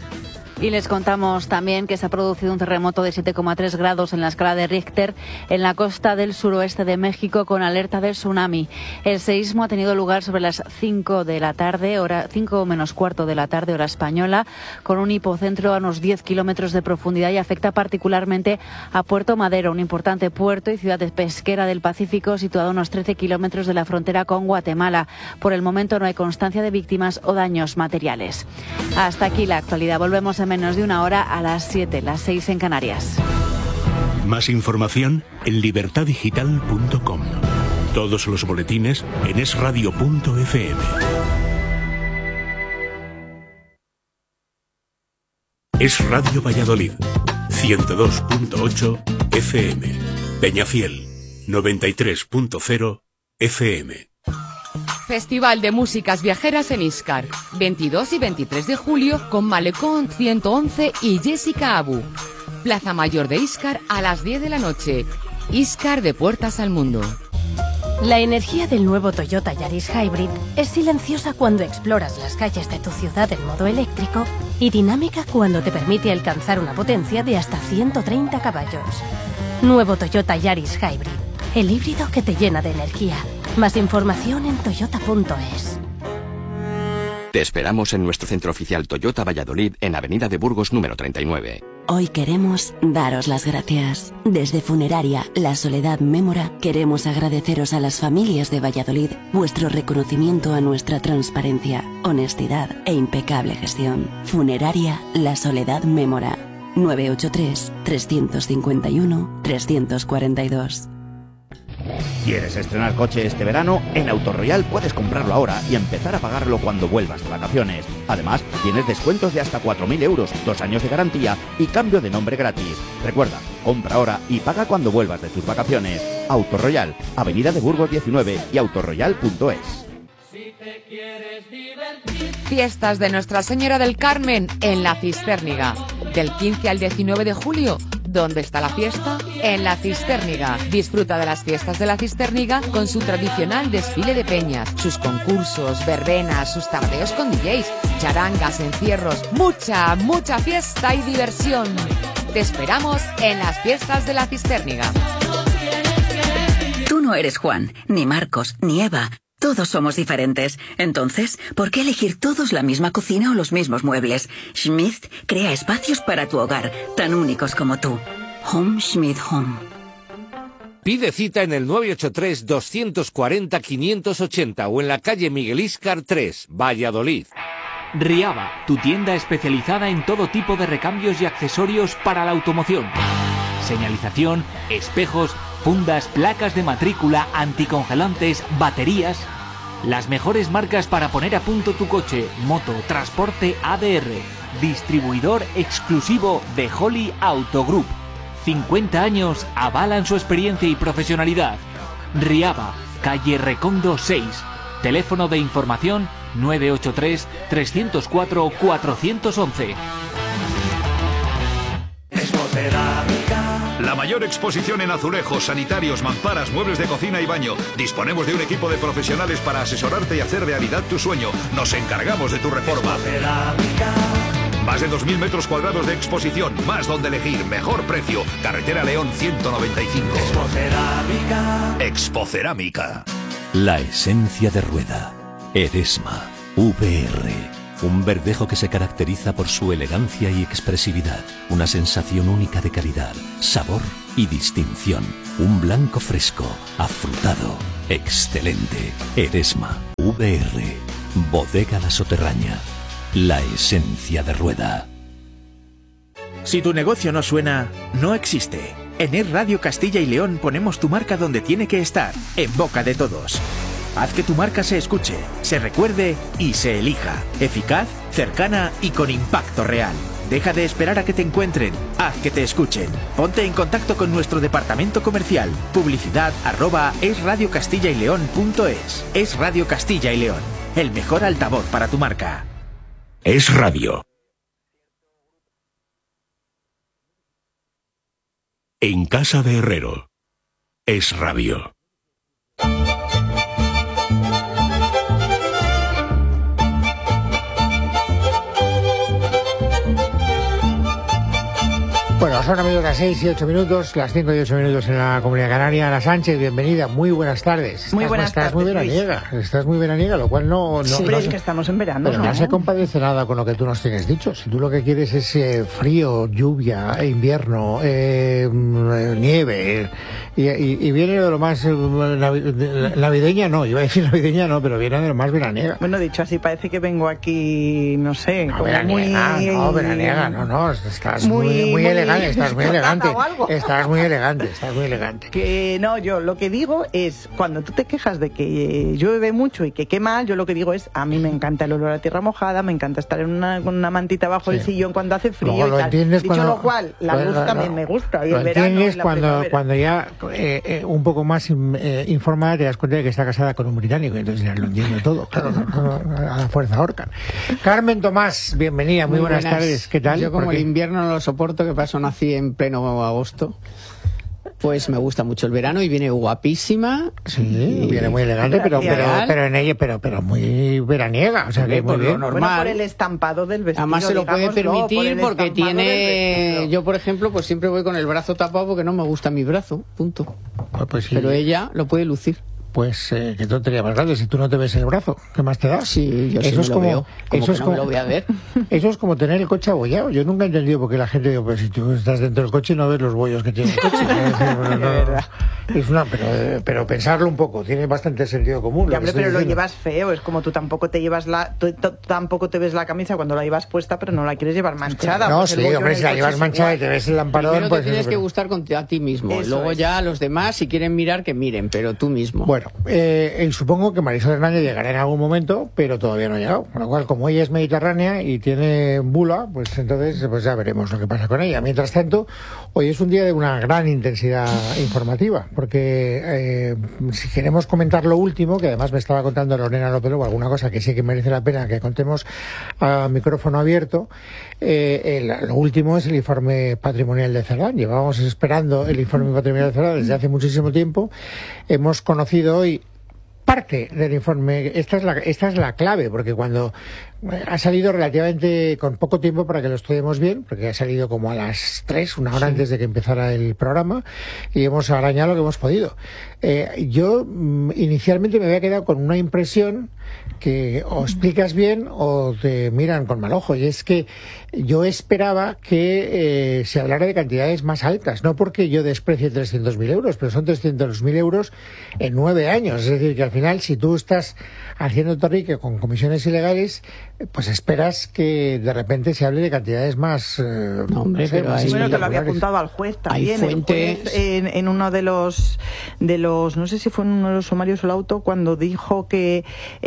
Y les contamos también que se ha producido un terremoto de siete coma tres grados en la escala de Richter en la costa del suroeste de México con alerta de tsunami. El seísmo ha tenido lugar sobre las cinco de la tarde, hora cinco menos cuarto de la tarde, hora española, con un hipocentro a unos diez kilómetros de profundidad y afecta particularmente a Puerto Madero, un importante puerto y ciudad pesquera del Pacífico situado a unos trece kilómetros de la frontera con Guatemala. Por el momento no hay constancia de víctimas o daños materiales. Hasta aquí la actualidad. Volvemos en menos de una hora a las siete, las seis en Canarias. Más información en libertad digital punto com. Todos los boletines en es radio punto efe eme. Es Radio Valladolid, ciento dos punto ocho efe eme. Peñafiel, noventa y tres punto cero efe eme. Festival de Músicas Viajeras en Íscar, veintidós y veintitrés de julio con Malecón ciento once y Jessica Abu. Plaza Mayor de Íscar a las diez de la noche. Íscar de puertas al mundo. La energía del nuevo Toyota Yaris Hybrid es silenciosa cuando exploras las calles de tu ciudad en modo eléctrico y dinámica cuando te permite alcanzar una potencia de hasta ciento treinta caballos. Nuevo Toyota Yaris Hybrid, el híbrido que te llena de energía. Más información en toyota punto es. Te esperamos en nuestro centro oficial Toyota Valladolid en Avenida de Burgos número treinta y nueve. Hoy queremos daros las gracias. Desde Funeraria La Soledad Mémora queremos agradeceros a las familias de Valladolid vuestro reconocimiento a nuestra transparencia, honestidad e impecable gestión. Funeraria La Soledad Mémora. nueve ocho tres, tres cinco uno, tres cuatro dos. ¿Quieres estrenar coche este verano? En Autoroyal puedes comprarlo ahora y empezar a pagarlo cuando vuelvas de vacaciones. Además, tienes descuentos de hasta cuatro mil euros, dos años de garantía y cambio de nombre gratis. Recuerda, compra ahora y paga cuando vuelvas de tus vacaciones. Autoroyal, Avenida de Burgos diecinueve y autoroyal punto es. Fiestas de Nuestra Señora del Carmen en La Cistérniga. Del quince al diecinueve de julio. ¿Dónde está la fiesta? En La Cistérniga. Disfruta de las fiestas de La Cistérniga con su tradicional desfile de peñas, sus concursos, verbenas, sus tardeos con D Js, charangas, encierros, mucha, mucha fiesta y diversión. Te esperamos en las fiestas de La Cistérniga. Tú no eres Juan, ni Marcos, ni Eva. Todos somos diferentes. Entonces, ¿por qué elegir todos la misma cocina o los mismos muebles? Schmidt crea espacios para tu hogar, tan únicos como tú. Home Schmidt Home. Pide cita en el nueve ocho tres, dos cuatro cero, cinco ocho cero o en la calle Miguel Íscar tres, Valladolid. Riaba, tu tienda especializada en todo tipo de recambios y accesorios para la automoción. Señalización, espejos, fundas, placas de matrícula, anticongelantes, baterías. Las mejores marcas para poner a punto tu coche, moto, transporte A D R. Distribuidor exclusivo de Holly Auto Group. cincuenta años avalan su experiencia y profesionalidad. Riaba, calle Recondo seis. Teléfono de información nueve ocho tres, tres cero cuatro, cuatro uno uno. La mayor exposición en azulejos, sanitarios, mamparas, muebles de cocina y baño. Disponemos de un equipo de profesionales para asesorarte y hacer realidad tu sueño. Nos encargamos de tu reforma. Más de dos mil metros cuadrados de exposición, más donde elegir, mejor precio. Carretera León ciento noventa y cinco. Expocerámica. Expocerámica. La esencia de rueda. Eresma. V R. Un verdejo que se caracteriza por su elegancia y expresividad. Una sensación única de calidad, sabor y distinción. Un blanco fresco, afrutado, excelente. Eresma. V R. Bodega La Soterraña. La esencia de rueda. Si tu negocio no suena, no existe. En Es Radio Castilla y León ponemos tu marca donde tiene que estar, en boca de todos. Haz que tu marca se escuche, se recuerde y se elija. Eficaz, cercana y con impacto real. Deja de esperar a que te encuentren, haz que te escuchen. Ponte en contacto con nuestro departamento comercial. Publicidad arroba esradiocastillaileón.es. Es Radio Castilla y León, el mejor altavoz para tu marca. Es Radio. En casa de Herrero. Es Radio. Bueno, son amigos las seis y ocho minutos, las cinco y ocho minutos en la Comunidad Canaria. Ana Sánchez, bienvenida, muy buenas tardes. Estás, muy buenas estás tardes, muy veraniega, Luis. Estás muy veraniega, lo cual no... no Siempre no es se, que estamos en verano, pero ¿no? no se compadece nada con lo que tú nos tienes dicho. Si tú lo que quieres es eh, frío, lluvia, invierno, eh, nieve, y, y, y viene de lo más eh, navi, navideña, no, iba a decir navideña no, pero viene de lo más veraniega. Bueno, dicho así, parece que vengo aquí, no sé, no, como veraniega, muy... No, veraniega, no, no, estás muy, muy, muy elegante, estás muy elegante. Estás muy elegante, estás muy elegante. Que no, yo lo que digo es, cuando tú te quejas de que llueve mucho y que quema, yo lo que digo es, a mí me encanta el olor a tierra mojada, me encanta estar en una, con una mantita bajo sí. el sillón cuando hace frío Luego y lo tal. entiendes Dicho cuando, lo cual, la pues, luz lo, también lo, me gusta. Y lo el verano entiendes y la cuando, cuando ya eh, eh, un poco más eh, informada te das cuenta de que está casada con un británico, entonces ya lo entiendo todo, claro, no, no, a la fuerza ahorcan. Carmen Tomás, bienvenida, muy, muy buenas, buenas tardes, ¿qué tal? Yo como Porque... el invierno no lo soporto, que paso nací en pleno agosto. Pues me gusta mucho el verano y viene guapísima. Sí, y... viene muy elegante, pero, pero, pero en ella, pero, pero muy veraniega, o sea que muy bien. Normal. Bueno, por el estampado del vestido. Además se lo puede permitir por porque tiene, yo por ejemplo, pues siempre voy con el brazo tapado porque no me gusta mi brazo, punto. Pues, pues sí. Pero ella lo puede lucir. Pues eh, qué tontería más grande, si tú no te ves el brazo, ¿qué más te da? Sí, yo eso sí es me como, lo veo. Eso es no como, me lo voy a ver. Eso es como tener el coche abollado. Yo nunca he entendido por qué la gente dice, pues si tú estás dentro del coche no ves los bollos que tiene el coche. bueno, no, es una, pero, pero pensarlo un poco, tiene bastante sentido común. Ya, hombre, pero diciendo. Lo llevas feo, es como tú tampoco te llevas la, tú, tú, tampoco te ves la camisa cuando la llevas puesta, pero no la quieres llevar manchada. No, sí, hombre, si la llevas manchada y te ves el lamparón, Primero pues te tienes pero... que gustar con, a ti mismo. Eso Luego es. ya los demás, si quieren mirar, que miren, pero tú mismo. Bueno, eh, supongo que Marisol Hernández llegará en algún momento, pero todavía no ha llegado. Con lo cual, como ella es mediterránea y tiene bula, pues entonces pues ya veremos lo que pasa con ella. Mientras tanto, hoy es un día de una gran intensidad informativa, porque eh, si queremos comentar lo último, que además me estaba contando Lorena López Lobo, alguna cosa que sí que merece la pena que contemos a micrófono abierto, eh, el, lo último es el informe patrimonial de Cerdán. Llevábamos esperando el informe patrimonial de Cerdán desde hace muchísimo tiempo. Hemos conocido hoy parte del informe. Esta es la, esta es la clave, porque cuando ha salido relativamente con poco tiempo para que lo estudiemos bien, porque ha salido como a las tres, una hora sí. antes de que empezara el programa, y hemos arañado lo que hemos podido. Eh, yo mm, inicialmente me había quedado con una impresión que o explicas bien o te miran con mal ojo, y es que yo esperaba que eh, se hablara de cantidades más altas, no porque yo desprecie trescientos mil euros, pero son trescientos mil euros en nueve años, es decir, que al final si tú estás haciendo torrique con comisiones ilegales, pues esperas que de repente se hable de cantidades más... Eh, no, hombre, no sé, pero más hay, bueno, que lo había apuntado al juez también. Hay fuentes... El juez, en, en uno de los, de los, no sé si fue en uno de los sumarios o el auto, cuando dijo que... Eh,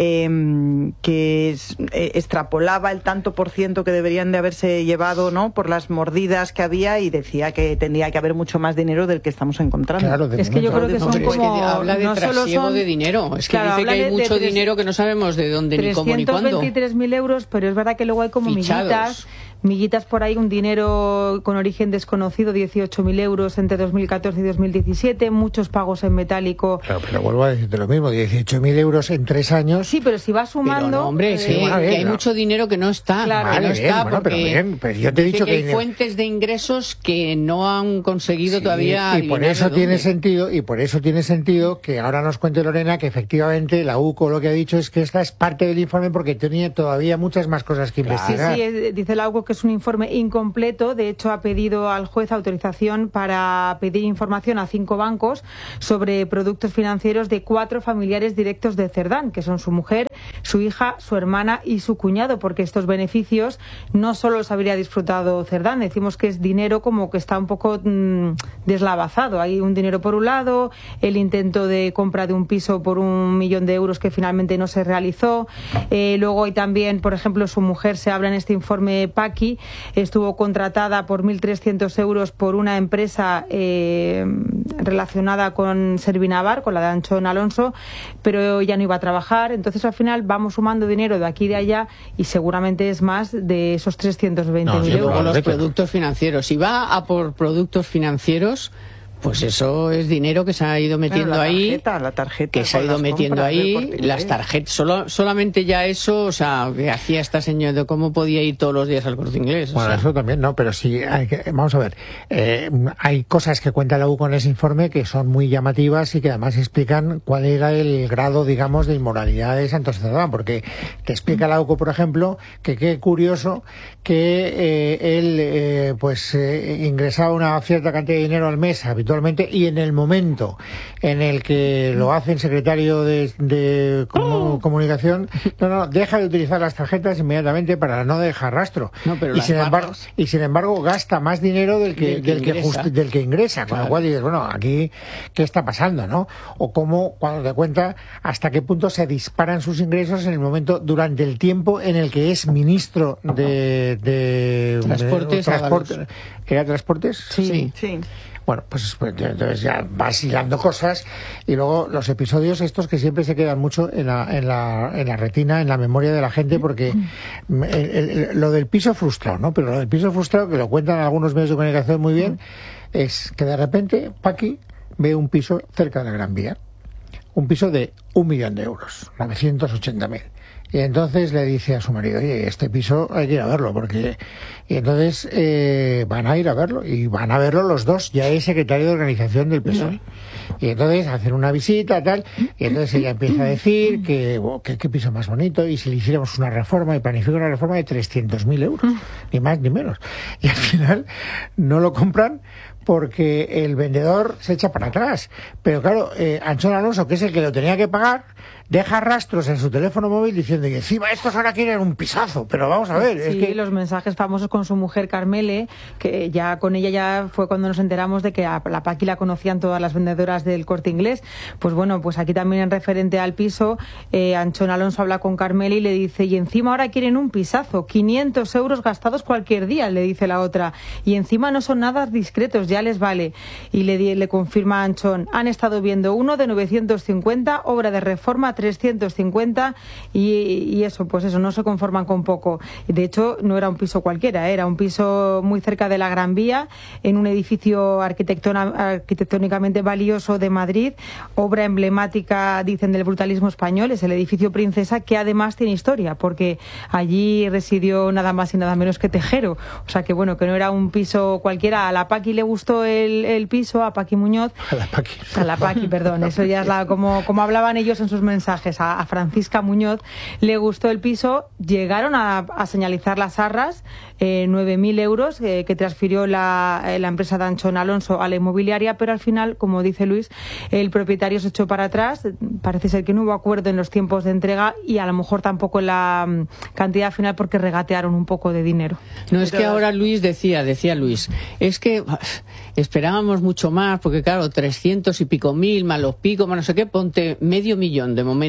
eh, que es, eh, extrapolaba el tanto por ciento que deberían de haberse llevado, ¿no?, por las mordidas que había, y decía que tendría que haber mucho más dinero del que estamos encontrando. Claro, es que yo creo que son no, como... Es que habla de no solo trasiego son, de dinero. Es que claro, dice que hay de, mucho de tres, dinero que no sabemos de dónde, ni cómo, ni cuándo. trescientos veintitrés mil euros, pero es verdad que luego hay como Fichados. miguitas... Miguitas por ahí, un dinero con origen desconocido, dieciocho mil euros entre dos mil catorce y dos mil diecisiete, muchos pagos en metálico. Claro, pero vuelvo a decirte lo mismo, dieciocho mil euros en tres años. Sí, pero si vas sumando... Pero no, hombre, es que, eh, bueno, bien, que hay no. mucho dinero que no está. Claro. Que Vale, no bien, está bueno, porque pero bien, pero yo te he dice dicho que, que hay dinero- fuentes de ingresos que no han conseguido Sí, todavía. y por adivinar eso de tiene dónde. sentido y por eso tiene sentido que ahora nos cuente Lorena que efectivamente la U C O lo que ha dicho es que esta es parte del informe porque tenía todavía muchas más cosas que investigar. Sí, sí, dice la U C O que es un informe incompleto. De hecho, ha pedido al juez autorización para pedir información a cinco bancos sobre productos financieros de cuatro familiares directos de Cerdán, que son su mujer, su hija, su hermana y su cuñado, porque estos beneficios no solo los habría disfrutado Cerdán. Decimos que es dinero como que está un poco mmm, deslavazado. Hay un dinero por un lado, el intento de compra de un piso por un millón de euros que finalmente no se realizó. Eh, luego hay también, por ejemplo, su mujer, se habla en este informe, Paqui, estuvo contratada por mil trescientos euros por una empresa eh, relacionada con Servinavar, con la de Anchón Alonso, pero ya no iba a trabajar. Entonces, al final, vamos sumando dinero de aquí y de allá y seguramente es más de esos trescientos veinte mil No, y luego euros. los productos financieros. Si va a por productos financieros, pues eso es dinero que se ha ido metiendo Bueno, la ahí, tarjeta, la tarjeta que se ha con ido las metiendo compras del ahí, Corte Inglés. las tarjetas, solo, solamente ya eso, o sea, que hacía esta señora, de cómo podía ir todos los días al Corte Inglés. O Bueno, sea. eso también, no, pero sí, hay que, vamos a ver, eh, hay cosas que cuenta la U C O en ese informe que son muy llamativas y que además explican cuál era el grado, digamos, de inmoralidad de Santos Cerdán, porque te explica la U C O, por ejemplo, que qué curioso que eh, él, eh, pues, eh, ingresaba una cierta cantidad de dinero al mes habitualmente y en el momento en el que lo hace el secretario de, de comu- comunicación, no, no, deja de utilizar las tarjetas inmediatamente para no dejar rastro. No, pero y las sin embargo barras- y sin embargo gasta más dinero del que Del que del que, ingresa. just- del que ingresa, con lo Claro. cual dices, bueno, aquí qué está pasando, ¿no? O cómo, cuando te cuenta hasta qué punto se disparan sus ingresos en el momento, durante el tiempo en el que es ministro de, de Transportes, de, transporte, Ábalos. ¿era transportes? Sí. Sí. Bueno, pues, pues entonces ya vas hilando cosas y luego los episodios estos que siempre se quedan mucho en la, en la, en la retina, en la memoria de la gente, porque el- el- lo del piso frustrado, ¿no? Pero lo del piso frustrado, que lo cuentan algunos medios de comunicación muy bien, es que de repente Paqui ve un piso cerca de la Gran Vía, un piso de un millón de euros, novecientos ochenta mil. Y entonces le dice a su marido, oye, este piso hay que ir a verlo, porque... Y entonces eh, van a ir a verlo, y van a verlo los dos, ya es secretario de organización del P S O E. Y entonces hacen una visita, tal, y entonces ella empieza a decir que, oh, que qué piso más bonito, y si le hiciéramos una reforma, y planifica una reforma de trescientos mil euros, ni más ni menos. Y al final no lo compran porque el vendedor se echa para atrás. Pero claro, eh, Anchón Alonso, que es el que lo tenía que pagar, deja rastros en su teléfono móvil diciendo que encima estos ahora quieren un pisazo. Pero vamos a ver, es Sí, que... los mensajes famosos con su mujer Carmele, que ya con ella ya fue cuando nos enteramos de que a la Paqui la conocían todas las vendedoras del Corte Inglés. Pues bueno, pues aquí también en referente al piso, eh, Anchón Alonso habla con Carmele y le dice, y encima ahora quieren un pisazo, quinientos euros gastados cualquier día, le dice la otra, y encima no son nada discretos, ya les vale. Y le, di- le confirma a Anchón, han estado viendo uno de novecientos cincuenta, obra de reforma trescientos cincuenta, y, y eso, pues eso, no se conforman con poco. De hecho, no era un piso cualquiera, era un piso muy cerca de la Gran Vía, en un edificio arquitectona- arquitectónicamente valioso de Madrid, obra emblemática, dicen, del brutalismo español, es el edificio Princesa, que además tiene historia, porque allí residió nada más y nada menos que Tejero. O sea que bueno, que no era un piso cualquiera. A la Paqui le gustó el, el piso, a Paqui Muñoz. A la Paqui. A la Paqui, perdón, eso ya es la, como, como hablaban ellos en sus mensajes, a, a Francisca Muñoz le gustó el piso, llegaron a, a señalizar las arras, eh, nueve mil euros eh, que transfirió la, eh, la empresa de Anchón Alonso a la inmobiliaria, pero al final, como dice Luis, el propietario se echó para atrás, parece ser que no hubo acuerdo en los tiempos de entrega y a lo mejor tampoco en la mm, cantidad final porque regatearon un poco de dinero. No, es que ahora Luis decía, decía Luis, es que uf, esperábamos mucho más, porque claro, trescientos y pico mil, más los picos, más no sé qué, ponte medio millón de momento.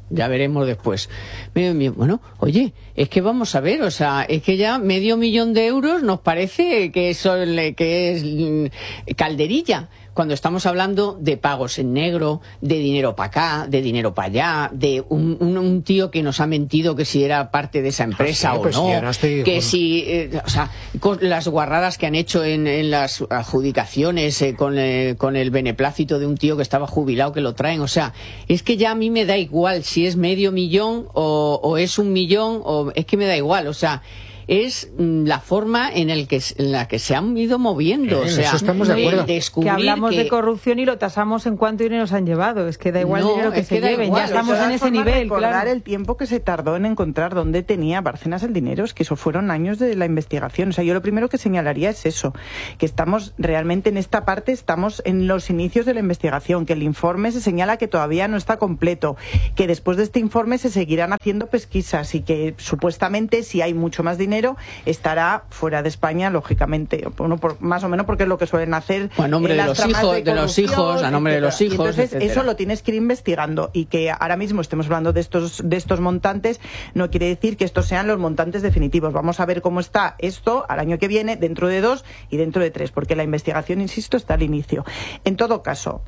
ya veremos después. Medio millón. Bueno, oye, es que vamos a ver, o sea, es que ya medio millón de euros nos parece que, eso, que es calderilla. Cuando estamos hablando de pagos en negro, de dinero para acá, de dinero para allá, de un, un, un tío que nos ha mentido que si era parte de esa empresa sí, o pues no, sí, no estoy... que si, eh, o sea, con las guarradas que han hecho en, en las adjudicaciones eh, con, eh, con el beneplácito de un tío que estaba jubilado que lo traen, o sea, es que ya a mí me da igual si es medio millón o, o es un millón, o es que me da igual, o sea, es la forma en, el que, en la que se han ido moviendo. Eh, o sea, eso estamos de acuerdo. Que hablamos que... de corrupción y lo tasamos en cuánto dinero nos han llevado. Es que da igual no, el dinero que se que lleven. igual, ya estamos en ese nivel. Recordar Claro. el tiempo que se tardó en encontrar dónde tenía Bárcenas el dinero. Es que eso fueron años de la investigación. O sea, yo lo primero que señalaría es eso. Que estamos realmente en esta parte, estamos en los inicios de la investigación. Que el informe se señala que todavía no está completo. Que después de este informe se seguirán haciendo pesquisas. Y que supuestamente si hay mucho más dinero estará fuera de España, lógicamente, bueno, por, más o menos porque es lo que suelen hacer a nombre de los hijos, de, de los hijos, a nombre de los hijos. Y entonces etcétera. Eso lo tienes que ir investigando y que ahora mismo estemos hablando de estos de estos montantes no quiere decir que estos sean los montantes definitivos. Vamos a ver cómo está esto al año que viene, dentro de dos y dentro de tres, porque la investigación, insisto, está al inicio. En todo caso,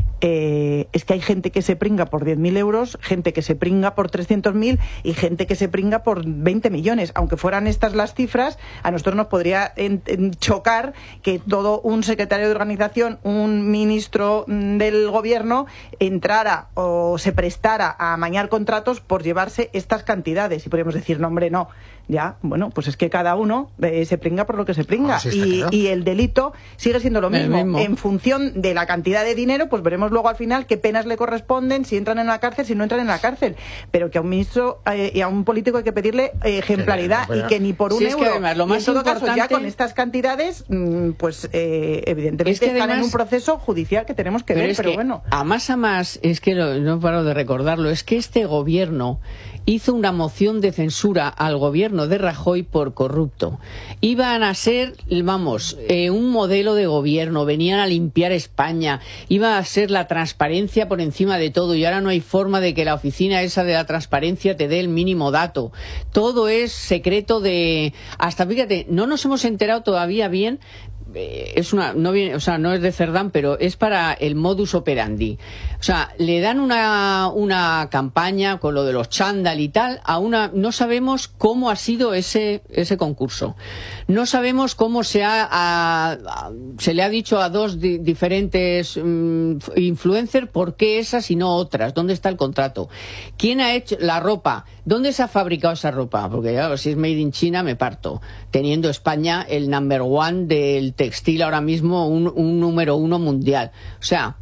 Eh, es que hay gente que se pringa por diez mil euros, gente que se pringa por trescientos mil y gente que se pringa por veinte millones. Aunque fueran estas las cifras, a nosotros nos podría en, en chocar que todo un secretario de organización, un ministro del gobierno entrara o se prestara a amañar contratos por llevarse estas cantidades. Y podríamos decir, no, hombre, no. Ya, bueno, pues es que cada uno eh, se pringa por lo que se pringa. Ah, sí, y, claro. y el delito sigue siendo lo mismo. mismo. En función de la cantidad de dinero, pues veremos luego al final qué penas le corresponden, si entran en la cárcel, si no entran en la cárcel. Pero que a un ministro eh, y a un político hay que pedirle eh, ejemplaridad Sí, bueno. y que ni por un Sí, es euro. que además, lo Y más en todo caso, ya importante- con estas cantidades, mm, pues eh, evidentemente Es que están en además- un proceso judicial que tenemos que ver, es pero que bueno. a más a más, es que lo- no paro de recordarlo, es que este gobierno hizo una moción de censura al gobierno de Rajoy por corrupto. Iban a ser, vamos, eh, un modelo de gobierno, venían a limpiar España, iba a ser la transparencia por encima de todo y ahora no hay forma de que la oficina esa de la transparencia te dé el mínimo dato. Todo es secreto de... Hasta, fíjate, no nos hemos enterado todavía bien. Es una, no viene, o sea, no es de Cerdán, pero es para el modus operandi. O sea, le dan una, una campaña con lo de los chándal y tal, a una, no sabemos cómo ha sido ese, ese concurso. No sabemos cómo se ha, a- a- se le ha dicho a dos di- diferentes mm, influencers por qué esas y no otras. ¿Dónde está el contrato? ¿Quién ha hecho la ropa? ¿Dónde se ha fabricado esa ropa? Porque ya, si es made in China, me parto. Teniendo España el number one del textil ahora mismo, un, un número uno mundial. O sea,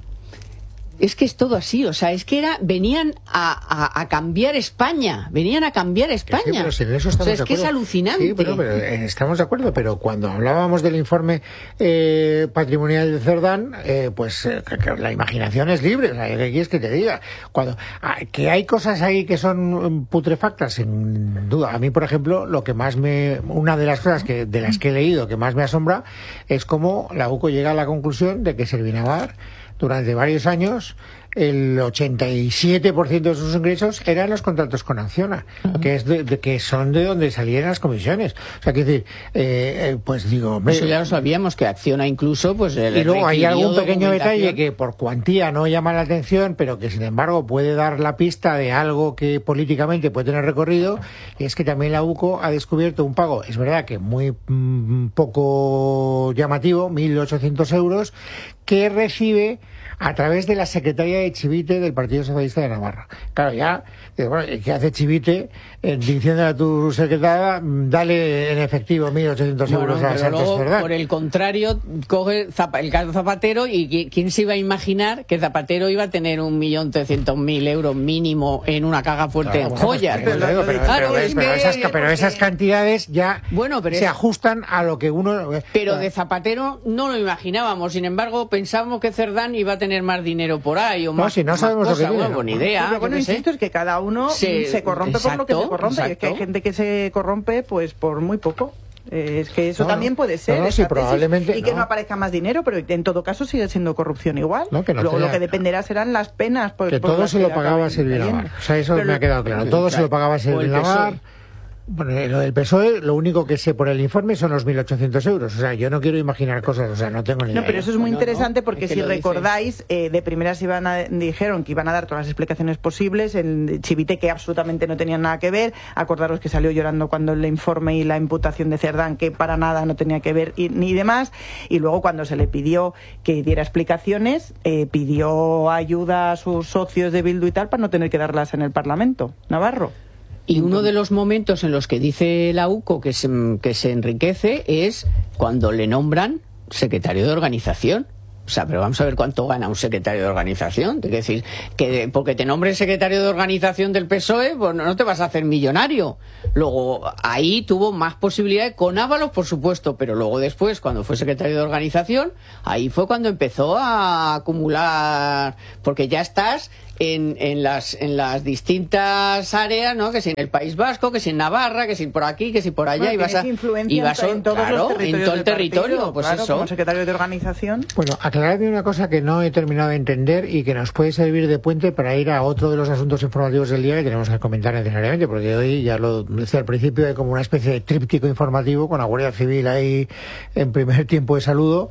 es que es todo así, o sea, es que era venían a, a, a cambiar España, venían a cambiar España. Sí, pero si en eso o sea, estamos es de que es acuerdo. alucinante. Sí, pero, pero, eh, estamos de acuerdo, pero cuando hablábamos del informe eh, patrimonial de Cerdán, eh, pues eh, que, que la imaginación es libre, o sea, ¿qué quieres que te diga? Cuando ah, que hay cosas ahí que son mm, putrefactas, sin duda. A mí, por ejemplo, lo que más me, una de las cosas que de las que he leído que más me asombra es cómo la U C O llega a la conclusión de que Servinavar durante varios años el ochenta y siete por ciento de sus ingresos eran los contratos con Acciona, uh-huh. que es de, de, que son de donde salían las comisiones. O sea, que decir, eh, eh, pues digo, hombre, eso ya lo sabíamos, que Acciona incluso, pues... Y luego hay algún pequeño detalle que por cuantía no llama la atención, pero que sin embargo puede dar la pista de algo que políticamente puede tener recorrido, y es que también la U C O ha descubierto un pago, es verdad que muy mm, poco llamativo, mil ochocientos euros, que recibe a través de la secretaria de Chivite del Partido Socialista de Navarra. Claro, ya, bueno, ¿qué hace Chivite? Eh, diciéndole a tu secretaria, dale en efectivo mil ochocientos bueno, euros a pero Santos luego, Cerdán. por el contrario, coge zapa, el caso Zapatero y ¿quién se iba a imaginar que Zapatero iba a tener un millón trescientos mil euros mínimo en una caja fuerte Claro, en bueno, joyas? pues, pero, pero, pero, Claro, pero, es pero que- esas, pero esas cantidades ya Bueno, pero se es- ajustan a lo que uno... Pero de Zapatero no lo imaginábamos, sin embargo pensábamos que Cerdán iba a tener más dinero por ahí o No, más, si no más sabemos lo cosas, que tiene, bueno, ¿no? ni idea. Pero bueno, yo qué sé. insisto, es que cada uno Sí, se corrompe por lo que se exacto, corrompe. Y es que hay exacto. gente que se corrompe pues por muy poco. Eh, es que eso no, también puede ser. No, no, sí, probablemente, y que no. no aparezca más dinero, pero en todo caso sigue siendo corrupción igual. No, que no Luego tenía, lo que dependerá serán las penas. Por, que por todo las se que lo pagaba Silvia cayendo. Navar. O sea, eso pero me ha quedado claro. Todo se lo pagaba Silvia Navar. Bueno, lo del P S O E, lo único que sé por el informe son los mil ochocientos euros. O sea, yo no quiero imaginar cosas, o sea, no tengo ni idea. No, pero eso es muy no, interesante no, porque es que si lo recordáis, eh, de primeras iban a, dijeron que iban a dar todas las explicaciones posibles, el Chivite que absolutamente no tenían nada que ver, acordaros que salió llorando cuando el informe y la imputación de Cerdán, que para nada no tenía que ver y, ni demás, y luego cuando se le pidió que diera explicaciones, eh, pidió ayuda a sus socios de Bildu y tal para no tener que darlas en el Parlamento. Navarro. Y uno de los momentos en los que dice la U C O que se, que se enriquece es cuando le nombran secretario de organización. O sea, pero vamos a ver cuánto gana un secretario de organización. Es decir, que porque te nombres secretario de organización del P S O E, pues no te vas a hacer millonario. Luego, ahí tuvo más posibilidades con Ábalos, por supuesto, pero luego después, cuando fue secretario de organización, ahí fue cuando empezó a acumular, porque ya estás en, en las en las distintas áreas, ¿no? Que si en el País Vasco, que si en Navarra, que si por aquí, que si por allá, bueno, y vas a influencia y vas a, en todos claro, los territorios en todo el del territorio, partido, pues claro, eso. como secretario de organización. Bueno, aclaradme una cosa que no he terminado de entender y que nos puede servir de puente para ir a otro de los asuntos informativos del día que tenemos que comentar necesariamente, porque hoy, ya lo decía al principio, hay como una especie de tríptico informativo con la Guardia Civil ahí en primer tiempo de saludo,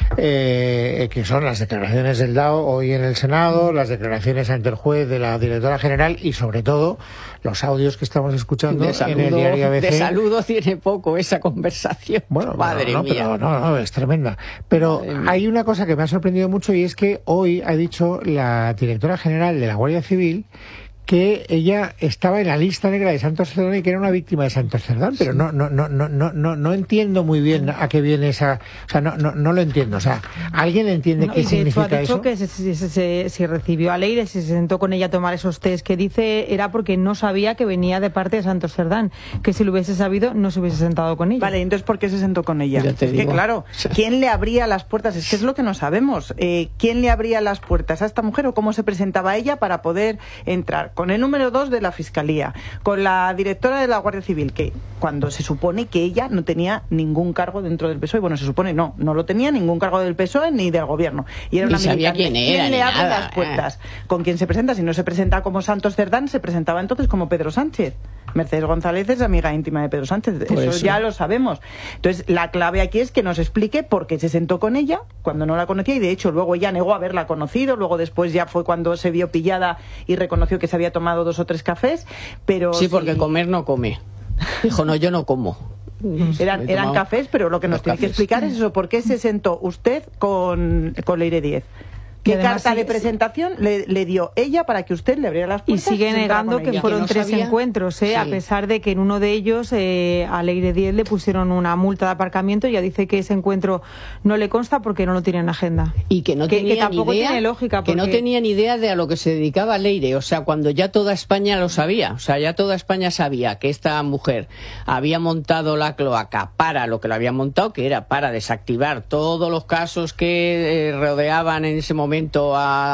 eh, que son las declaraciones del D A O hoy en el Senado, las declaraciones ante el juez de la directora general y sobre todo los audios que estamos escuchando de saludo, en el diario A B C. De saludo tiene poco esa conversación. Bueno, madre no, no, mía. Pero, no, no, es tremenda. Pero hay una cosa que me ha sorprendido mucho y es que hoy ha dicho la directora general de la Guardia Civil que ella estaba en la lista negra de Santos Cerdán y que era una víctima de Santos Cerdán, pero no no no no no no no entiendo muy bien a qué viene esa, o sea, no no no lo entiendo, o sea, ¿alguien entiende no, qué y de significa hecho ha dicho eso? Que si se, se, se, se recibió a Leire, si se sentó con ella a tomar esos test que dice, era porque no sabía que venía de parte de Santos Cerdán, que si lo hubiese sabido no se hubiese sentado con ella. Vale, entonces ¿por qué se sentó con ella? Ya te Es que digo. claro, ¿quién le abría las puertas? Es que es lo que no sabemos. Eh, ¿Quién le abría las puertas a esta mujer o cómo se presentaba ella para poder entrar? Con el número dos de la Fiscalía, con la directora de la Guardia Civil, que cuando se supone que ella no tenía ningún cargo dentro del P S O E, bueno, se supone no, no lo tenía ningún cargo del P S O E ni del gobierno. Y era Ni una sabía militante. quién era, ¿Quién le ni abre nada, las puertas? ¿Con quién se presenta? Si no se presenta como Santos Cerdán, se presentaba entonces como Pedro Sánchez. Mercedes González es amiga íntima de Pedro Sánchez, eso, eso. ya lo sabemos. Entonces, la clave aquí es que nos explique por qué se sentó con ella cuando no la conocía y de hecho luego ella negó haberla conocido, luego después ya fue cuando se vio pillada y reconoció que se había tomado dos o tres cafés, pero... Sí, porque sí. Comer no come. Dijo, no, yo no como. Eran, eran cafés, pero lo que nos tiene que explicar es eso, ¿por qué se sentó usted con, con Leire Díez? ¿Qué además, carta sí, de presentación sí. le, le dio ella para que usted le abriera las puertas? Y sigue negando que fueron que no tres sabía. encuentros, ¿eh? Sí. A pesar de que en uno de ellos eh, a Leire Díez le pusieron una multa de aparcamiento y ya dice que ese encuentro no le consta porque no lo tiene en agenda. Y que no que, tenía que tampoco ni idea, tiene lógica. Porque... Que no tenía ni idea de a lo que se dedicaba Leire, o sea, cuando ya toda España lo sabía, o sea, ya toda España sabía que esta mujer había montado la cloaca para lo que lo había montado, que era para desactivar todos los casos que eh, rodeaban en ese momento a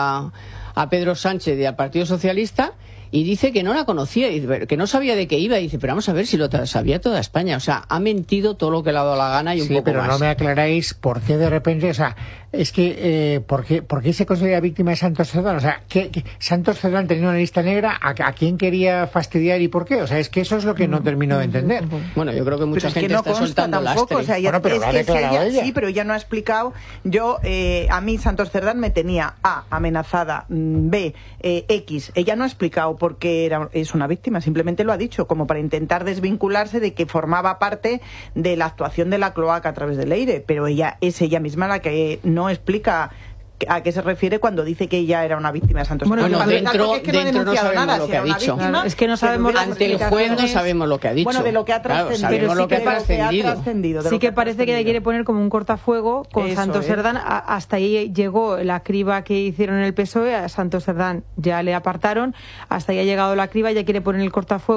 a Pedro Sánchez y al Partido Socialista, y dice que no la conocía, que no sabía de qué iba, y dice, pero vamos a ver si lo sabía toda España, o sea, ha mentido todo lo que le ha dado la gana y un sí, poco pero más. No me aclaráis por qué de repente, o sea, es que, eh, ¿por qué, por qué se considera víctima de Santos Cerdán? O sea, ¿qué, qué, Santos Cerdán tenía una lista negra, ¿a, ¿a quién quería fastidiar y por qué? O sea, es que eso es lo que no termino de entender. Bueno, yo creo que mucha pero gente es que no está soltando tampoco, lastre. O sea, ella, bueno, pero es lo ha que declarado ella, ella. Sí, pero ella no ha explicado. Yo, eh, a mí Santos Cerdán me tenía A, amenazada, B, eh, X. Ella no ha explicado por qué era, es una víctima, simplemente lo ha dicho, como para intentar desvincularse de que formaba parte de la actuación de la cloaca a través de Leire, pero ella es ella misma la que no explica a qué se refiere cuando dice que ella era una víctima de Santos Bueno, Cerdán. bueno dentro, es que dentro no, no sabemos nada, lo si que ha dicho. víctima, claro, es que no sabemos ante el juez no sabemos lo que ha dicho. Bueno, de lo que ha Claro, trascendido. sabemos sí lo que ha trascendido. trascendido sí que, que parece que ella quiere poner como un cortafuego con Eso Santos es. Cerdán. A, hasta ahí llegó la criba que hicieron en el P S O E. A Santos Cerdán ya le apartaron. Hasta ahí ha llegado la criba. Ella quiere poner el cortafuegos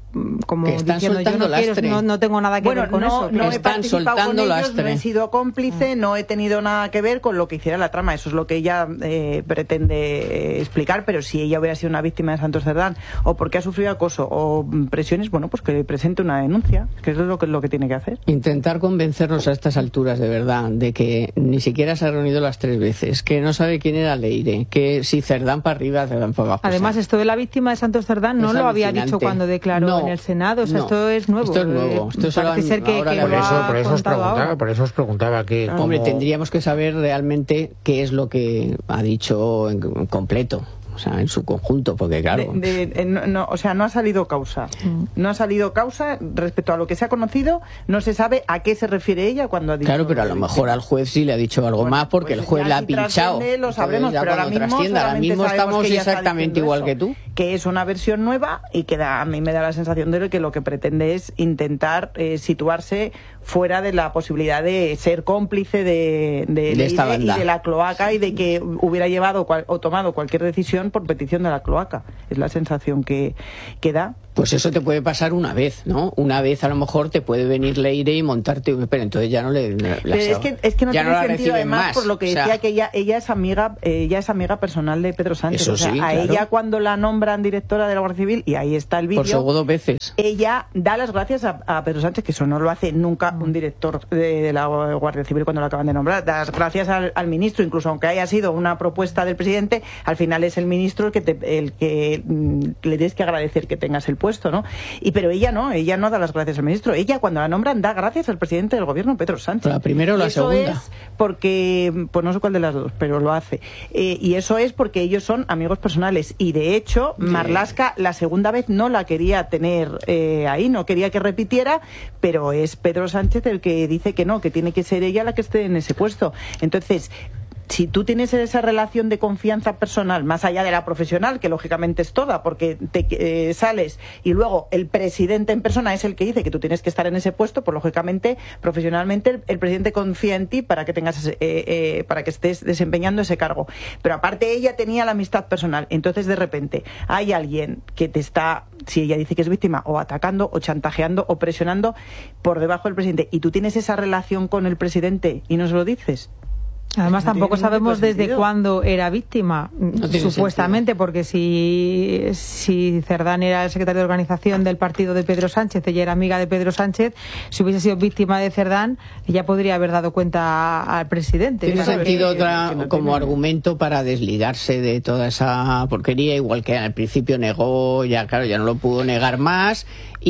como que están diciendo yo no, quiero, no, no tengo nada que bueno, ver con no, eso. No he están participado con ellos, lastre. no he sido cómplice, no he tenido nada que ver con lo que hiciera la trama. Eso es lo que ella eh, pretende explicar, pero si ella hubiera sido una víctima de Santos Cerdán o porque ha sufrido acoso o presiones, bueno, pues que presente una denuncia, que eso es lo que, lo que tiene que hacer. Intentar convencernos a estas alturas, de verdad, de que ni siquiera se ha reunido las tres veces, que no sabe quién era Leire, que si Cerdán para arriba, Cerdán para abajo. Además, o sea, esto de la víctima de Santos Cerdán no lo había dicho cuando declaró no, en el Senado, o sea, no, esto es nuevo. Esto es nuevo. Esto Parece han, ser que, que por, eso, por, eso os preguntaba, ahora. por eso os preguntaba que... Hombre, como... tendríamos que saber realmente qué es lo que ha dicho en, en completo. O sea, en su conjunto, porque claro... De, de, no, no, o sea, no ha salido causa. Mm. No ha salido causa respecto a lo que se ha conocido, no se sabe a qué se refiere ella cuando ha dicho... Claro, pero a lo mejor al juez sí le ha dicho algo bueno, más porque pues el juez la ha si pinchado. Lo sabremos, pero ahora mismo, ahora mismo estamos exactamente igual eso, que tú. Que es una versión nueva y que da, a mí me da la sensación de que lo que pretende es intentar eh, situarse fuera de la posibilidad de ser cómplice de, de, de esta y banda. de la cloaca y de que hubiera llevado cual, o tomado cualquier decisión por petición de la cloaca. Es la sensación que, que da. Pues eso te puede pasar una vez, ¿no? Una vez a lo mejor te puede venir Leire y montarte, pero entonces ya no le... La, pero es, que, es que no tiene no sentido, además, más. por lo que decía, o sea, que ella, ella es amiga ella es amiga personal de Pedro Sánchez. Eso o sea, sí, a claro. ella cuando la nombran directora de la Guardia Civil, y ahí está el vídeo... Por segundo veces. Ella da las gracias a, a Pedro Sánchez, que eso no lo hace nunca un director de, de la Guardia Civil cuando lo acaban de nombrar. Da las gracias al, al ministro, incluso aunque haya sido una propuesta del presidente, al final es el ministro el que, te, el que mm, le tienes que agradecer que tengas el puesto, ¿no? Y pero ella no, ella no da las gracias al ministro. Ella, cuando la nombran, da gracias al presidente del gobierno, Pedro Sánchez. La primera o la eso segunda. Es porque, pues no sé cuál de las dos, pero lo hace. Eh, y eso es porque ellos son amigos personales. Y de hecho, sí. Marlaska la segunda vez no la quería tener eh, ahí, no quería que repitiera, pero es Pedro Sánchez el que dice que no, que tiene que ser ella la que esté en ese puesto. Entonces, si tú tienes esa relación de confianza personal, más allá de la profesional, que lógicamente es toda, porque te eh, sales y luego el presidente en persona es el que dice que tú tienes que estar en ese puesto, pues lógicamente, profesionalmente, el, el presidente confía en ti para que tengas ese, eh, eh, para que estés desempeñando ese cargo. Pero aparte ella tenía la amistad personal. Entonces, de repente, hay alguien que te está, si ella dice que es víctima, o atacando, o chantajeando, o presionando por debajo del presidente, y tú tienes esa relación con el presidente y no se lo dices. Además, no tampoco sabemos desde sentido. cuándo era víctima, no supuestamente, sentido. Porque si, si Cerdán era el secretario de organización del partido de Pedro Sánchez, ella era amiga de Pedro Sánchez, si hubiese sido víctima de Cerdán, ella podría haber dado cuenta al presidente. Tiene sentido que, otra, que no como tiene... argumento para desligarse de toda esa porquería, igual que al principio negó, ya claro, ya no lo pudo negar más,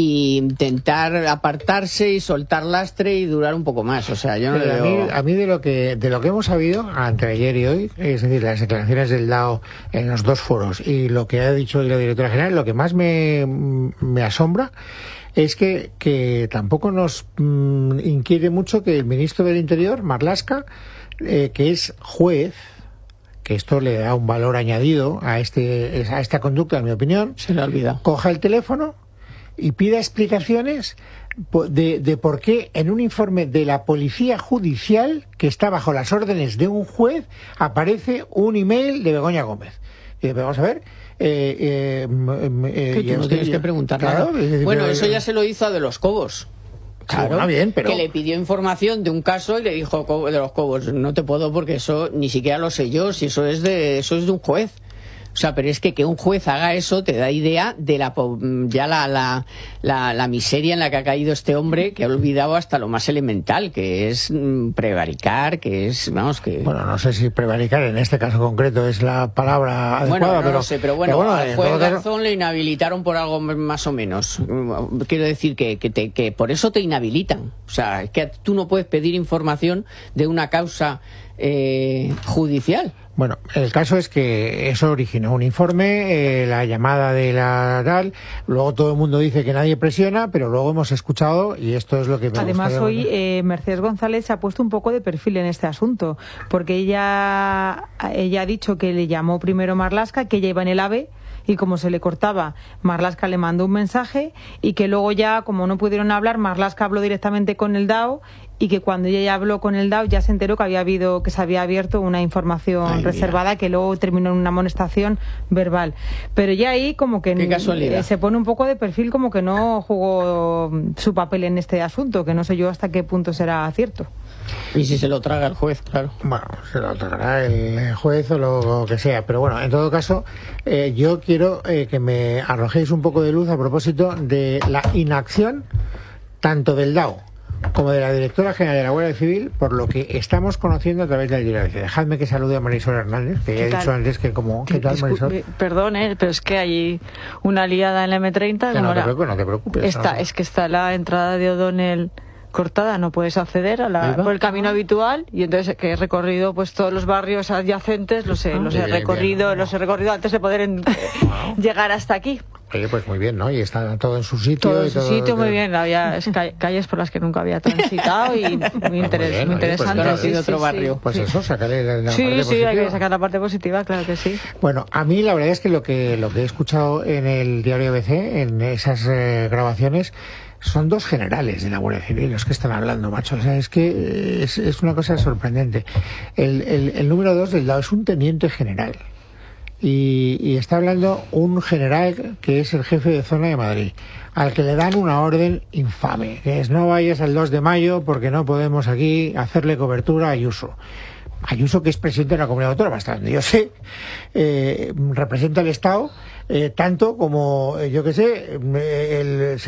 y intentar apartarse y soltar lastre y durar un poco más. O sea, yo no Pero le a, veo... mí, a mí de lo que de lo que hemos sabido entre ayer y hoy, es decir, las declaraciones del D A O en los dos foros y lo que ha dicho hoy la directora general, lo que más me, me asombra es que, que tampoco nos mmm, inquiere mucho que el ministro del Interior, Marlaska, eh, que es juez, que esto le da un valor añadido a este a esta conducta, en mi opinión, se le ha olvidado, coja el teléfono y pida explicaciones de, de por qué en un informe de la Policía Judicial, que está bajo las órdenes de un juez, aparece un email de Begoña Gómez. Y vamos a ver... Eh, eh, eh, que tú no tienes que preguntar claro, nada. Es, bueno, pero, eso ya se lo hizo a De los Cobos. Claro, sí, bueno, bien, pero... que le pidió información de un caso y le dijo de los Cobos, no te puedo porque eso ni siquiera lo sé yo, si eso es de eso es de un juez. O sea, pero es que que un juez haga eso te da idea de la ya la, la, la, la miseria en la que ha caído este hombre, que ha olvidado hasta lo más elemental, que es mm, prevaricar, que es, vamos, que... Bueno, no sé si prevaricar en este caso concreto es la palabra adecuada, bueno, no pero... lo sé, pero bueno, pero bueno al juez Garzón caso... le inhabilitaron por algo más o menos. Quiero decir que, que, te, que por eso te inhabilitan. O sea, es que tú no puedes pedir información de una causa eh, judicial. Bueno, el caso es que eso originó un informe, eh, la llamada de la tal, luego todo el mundo dice que nadie presiona, pero luego hemos escuchado, y esto es lo que me Además, gusta hoy eh, Mercedes González se ha puesto un poco de perfil en este asunto, porque ella, ella ha dicho que le llamó primero Marlaska, que ella iba en el AVE, y como se le cortaba, Marlaska le mandó un mensaje, y que luego ya, como no pudieron hablar, Marlaska habló directamente con el D A O, y que cuando ella ya habló con el D A O ya se enteró que había habido, que se había abierto una información Ay, reservada mira. que luego terminó en una amonestación verbal. Pero ya ahí como que eh, se pone un poco de perfil como que no jugó su papel en este asunto, que no sé yo hasta qué punto será cierto. Y si se lo traga el juez, claro. Bueno, se lo tragará el juez o lo que sea. Pero bueno, en todo caso, eh, yo quiero eh, que me arrojéis un poco de luz a propósito de la inacción tanto del D A O como de la directora general de la Guardia Civil, por lo que estamos conociendo a través del diario. Dejadme que salude a Marisol Hernández, que ya he dicho antes que como... ¿Qué tal, Marisol? Perdón, ¿eh? Pero es que hay una liada en la eme treinta. Que no, te la... preocupes, no te preocupes. Está, no. Es que está la entrada de O'Donnell cortada, no puedes acceder a la, por el camino habitual, y entonces que he recorrido pues todos los barrios adyacentes, los he, ah, los he bien, recorrido, bien, ¿no? los he recorrido antes de poder en, wow. llegar hasta aquí. Oye, pues muy bien, ¿no? Y está todo en su sitio. Todo en y su todo, sitio, todo... muy bien. Había calles por las que nunca había transitado y muy, interes, muy, bien, muy interesante. Oye, pues, sí, sí, otro sí, barrio. Sí. Pues eso, sacarle la, la sí, parte sí, positiva. hay que sacar la parte positiva, claro que sí. Bueno, a mí la verdad es que lo que, lo que he escuchado en el diario A B C, en esas eh, grabaciones, son dos generales de la Guardia Civil los que están hablando, macho. O sea, es que es, es una cosa sorprendente. El, el, el número dos del D A O es un teniente general. Y, y está hablando un general que es el jefe de zona de Madrid, al que le dan una orden infame, que es no vayas al dos de mayo porque no podemos aquí hacerle cobertura a Ayuso. Ayuso, que es presidente de la Comunidad Autónoma, hasta donde yo sé, eh, representa al Estado eh, tanto como, eh, yo que sé, el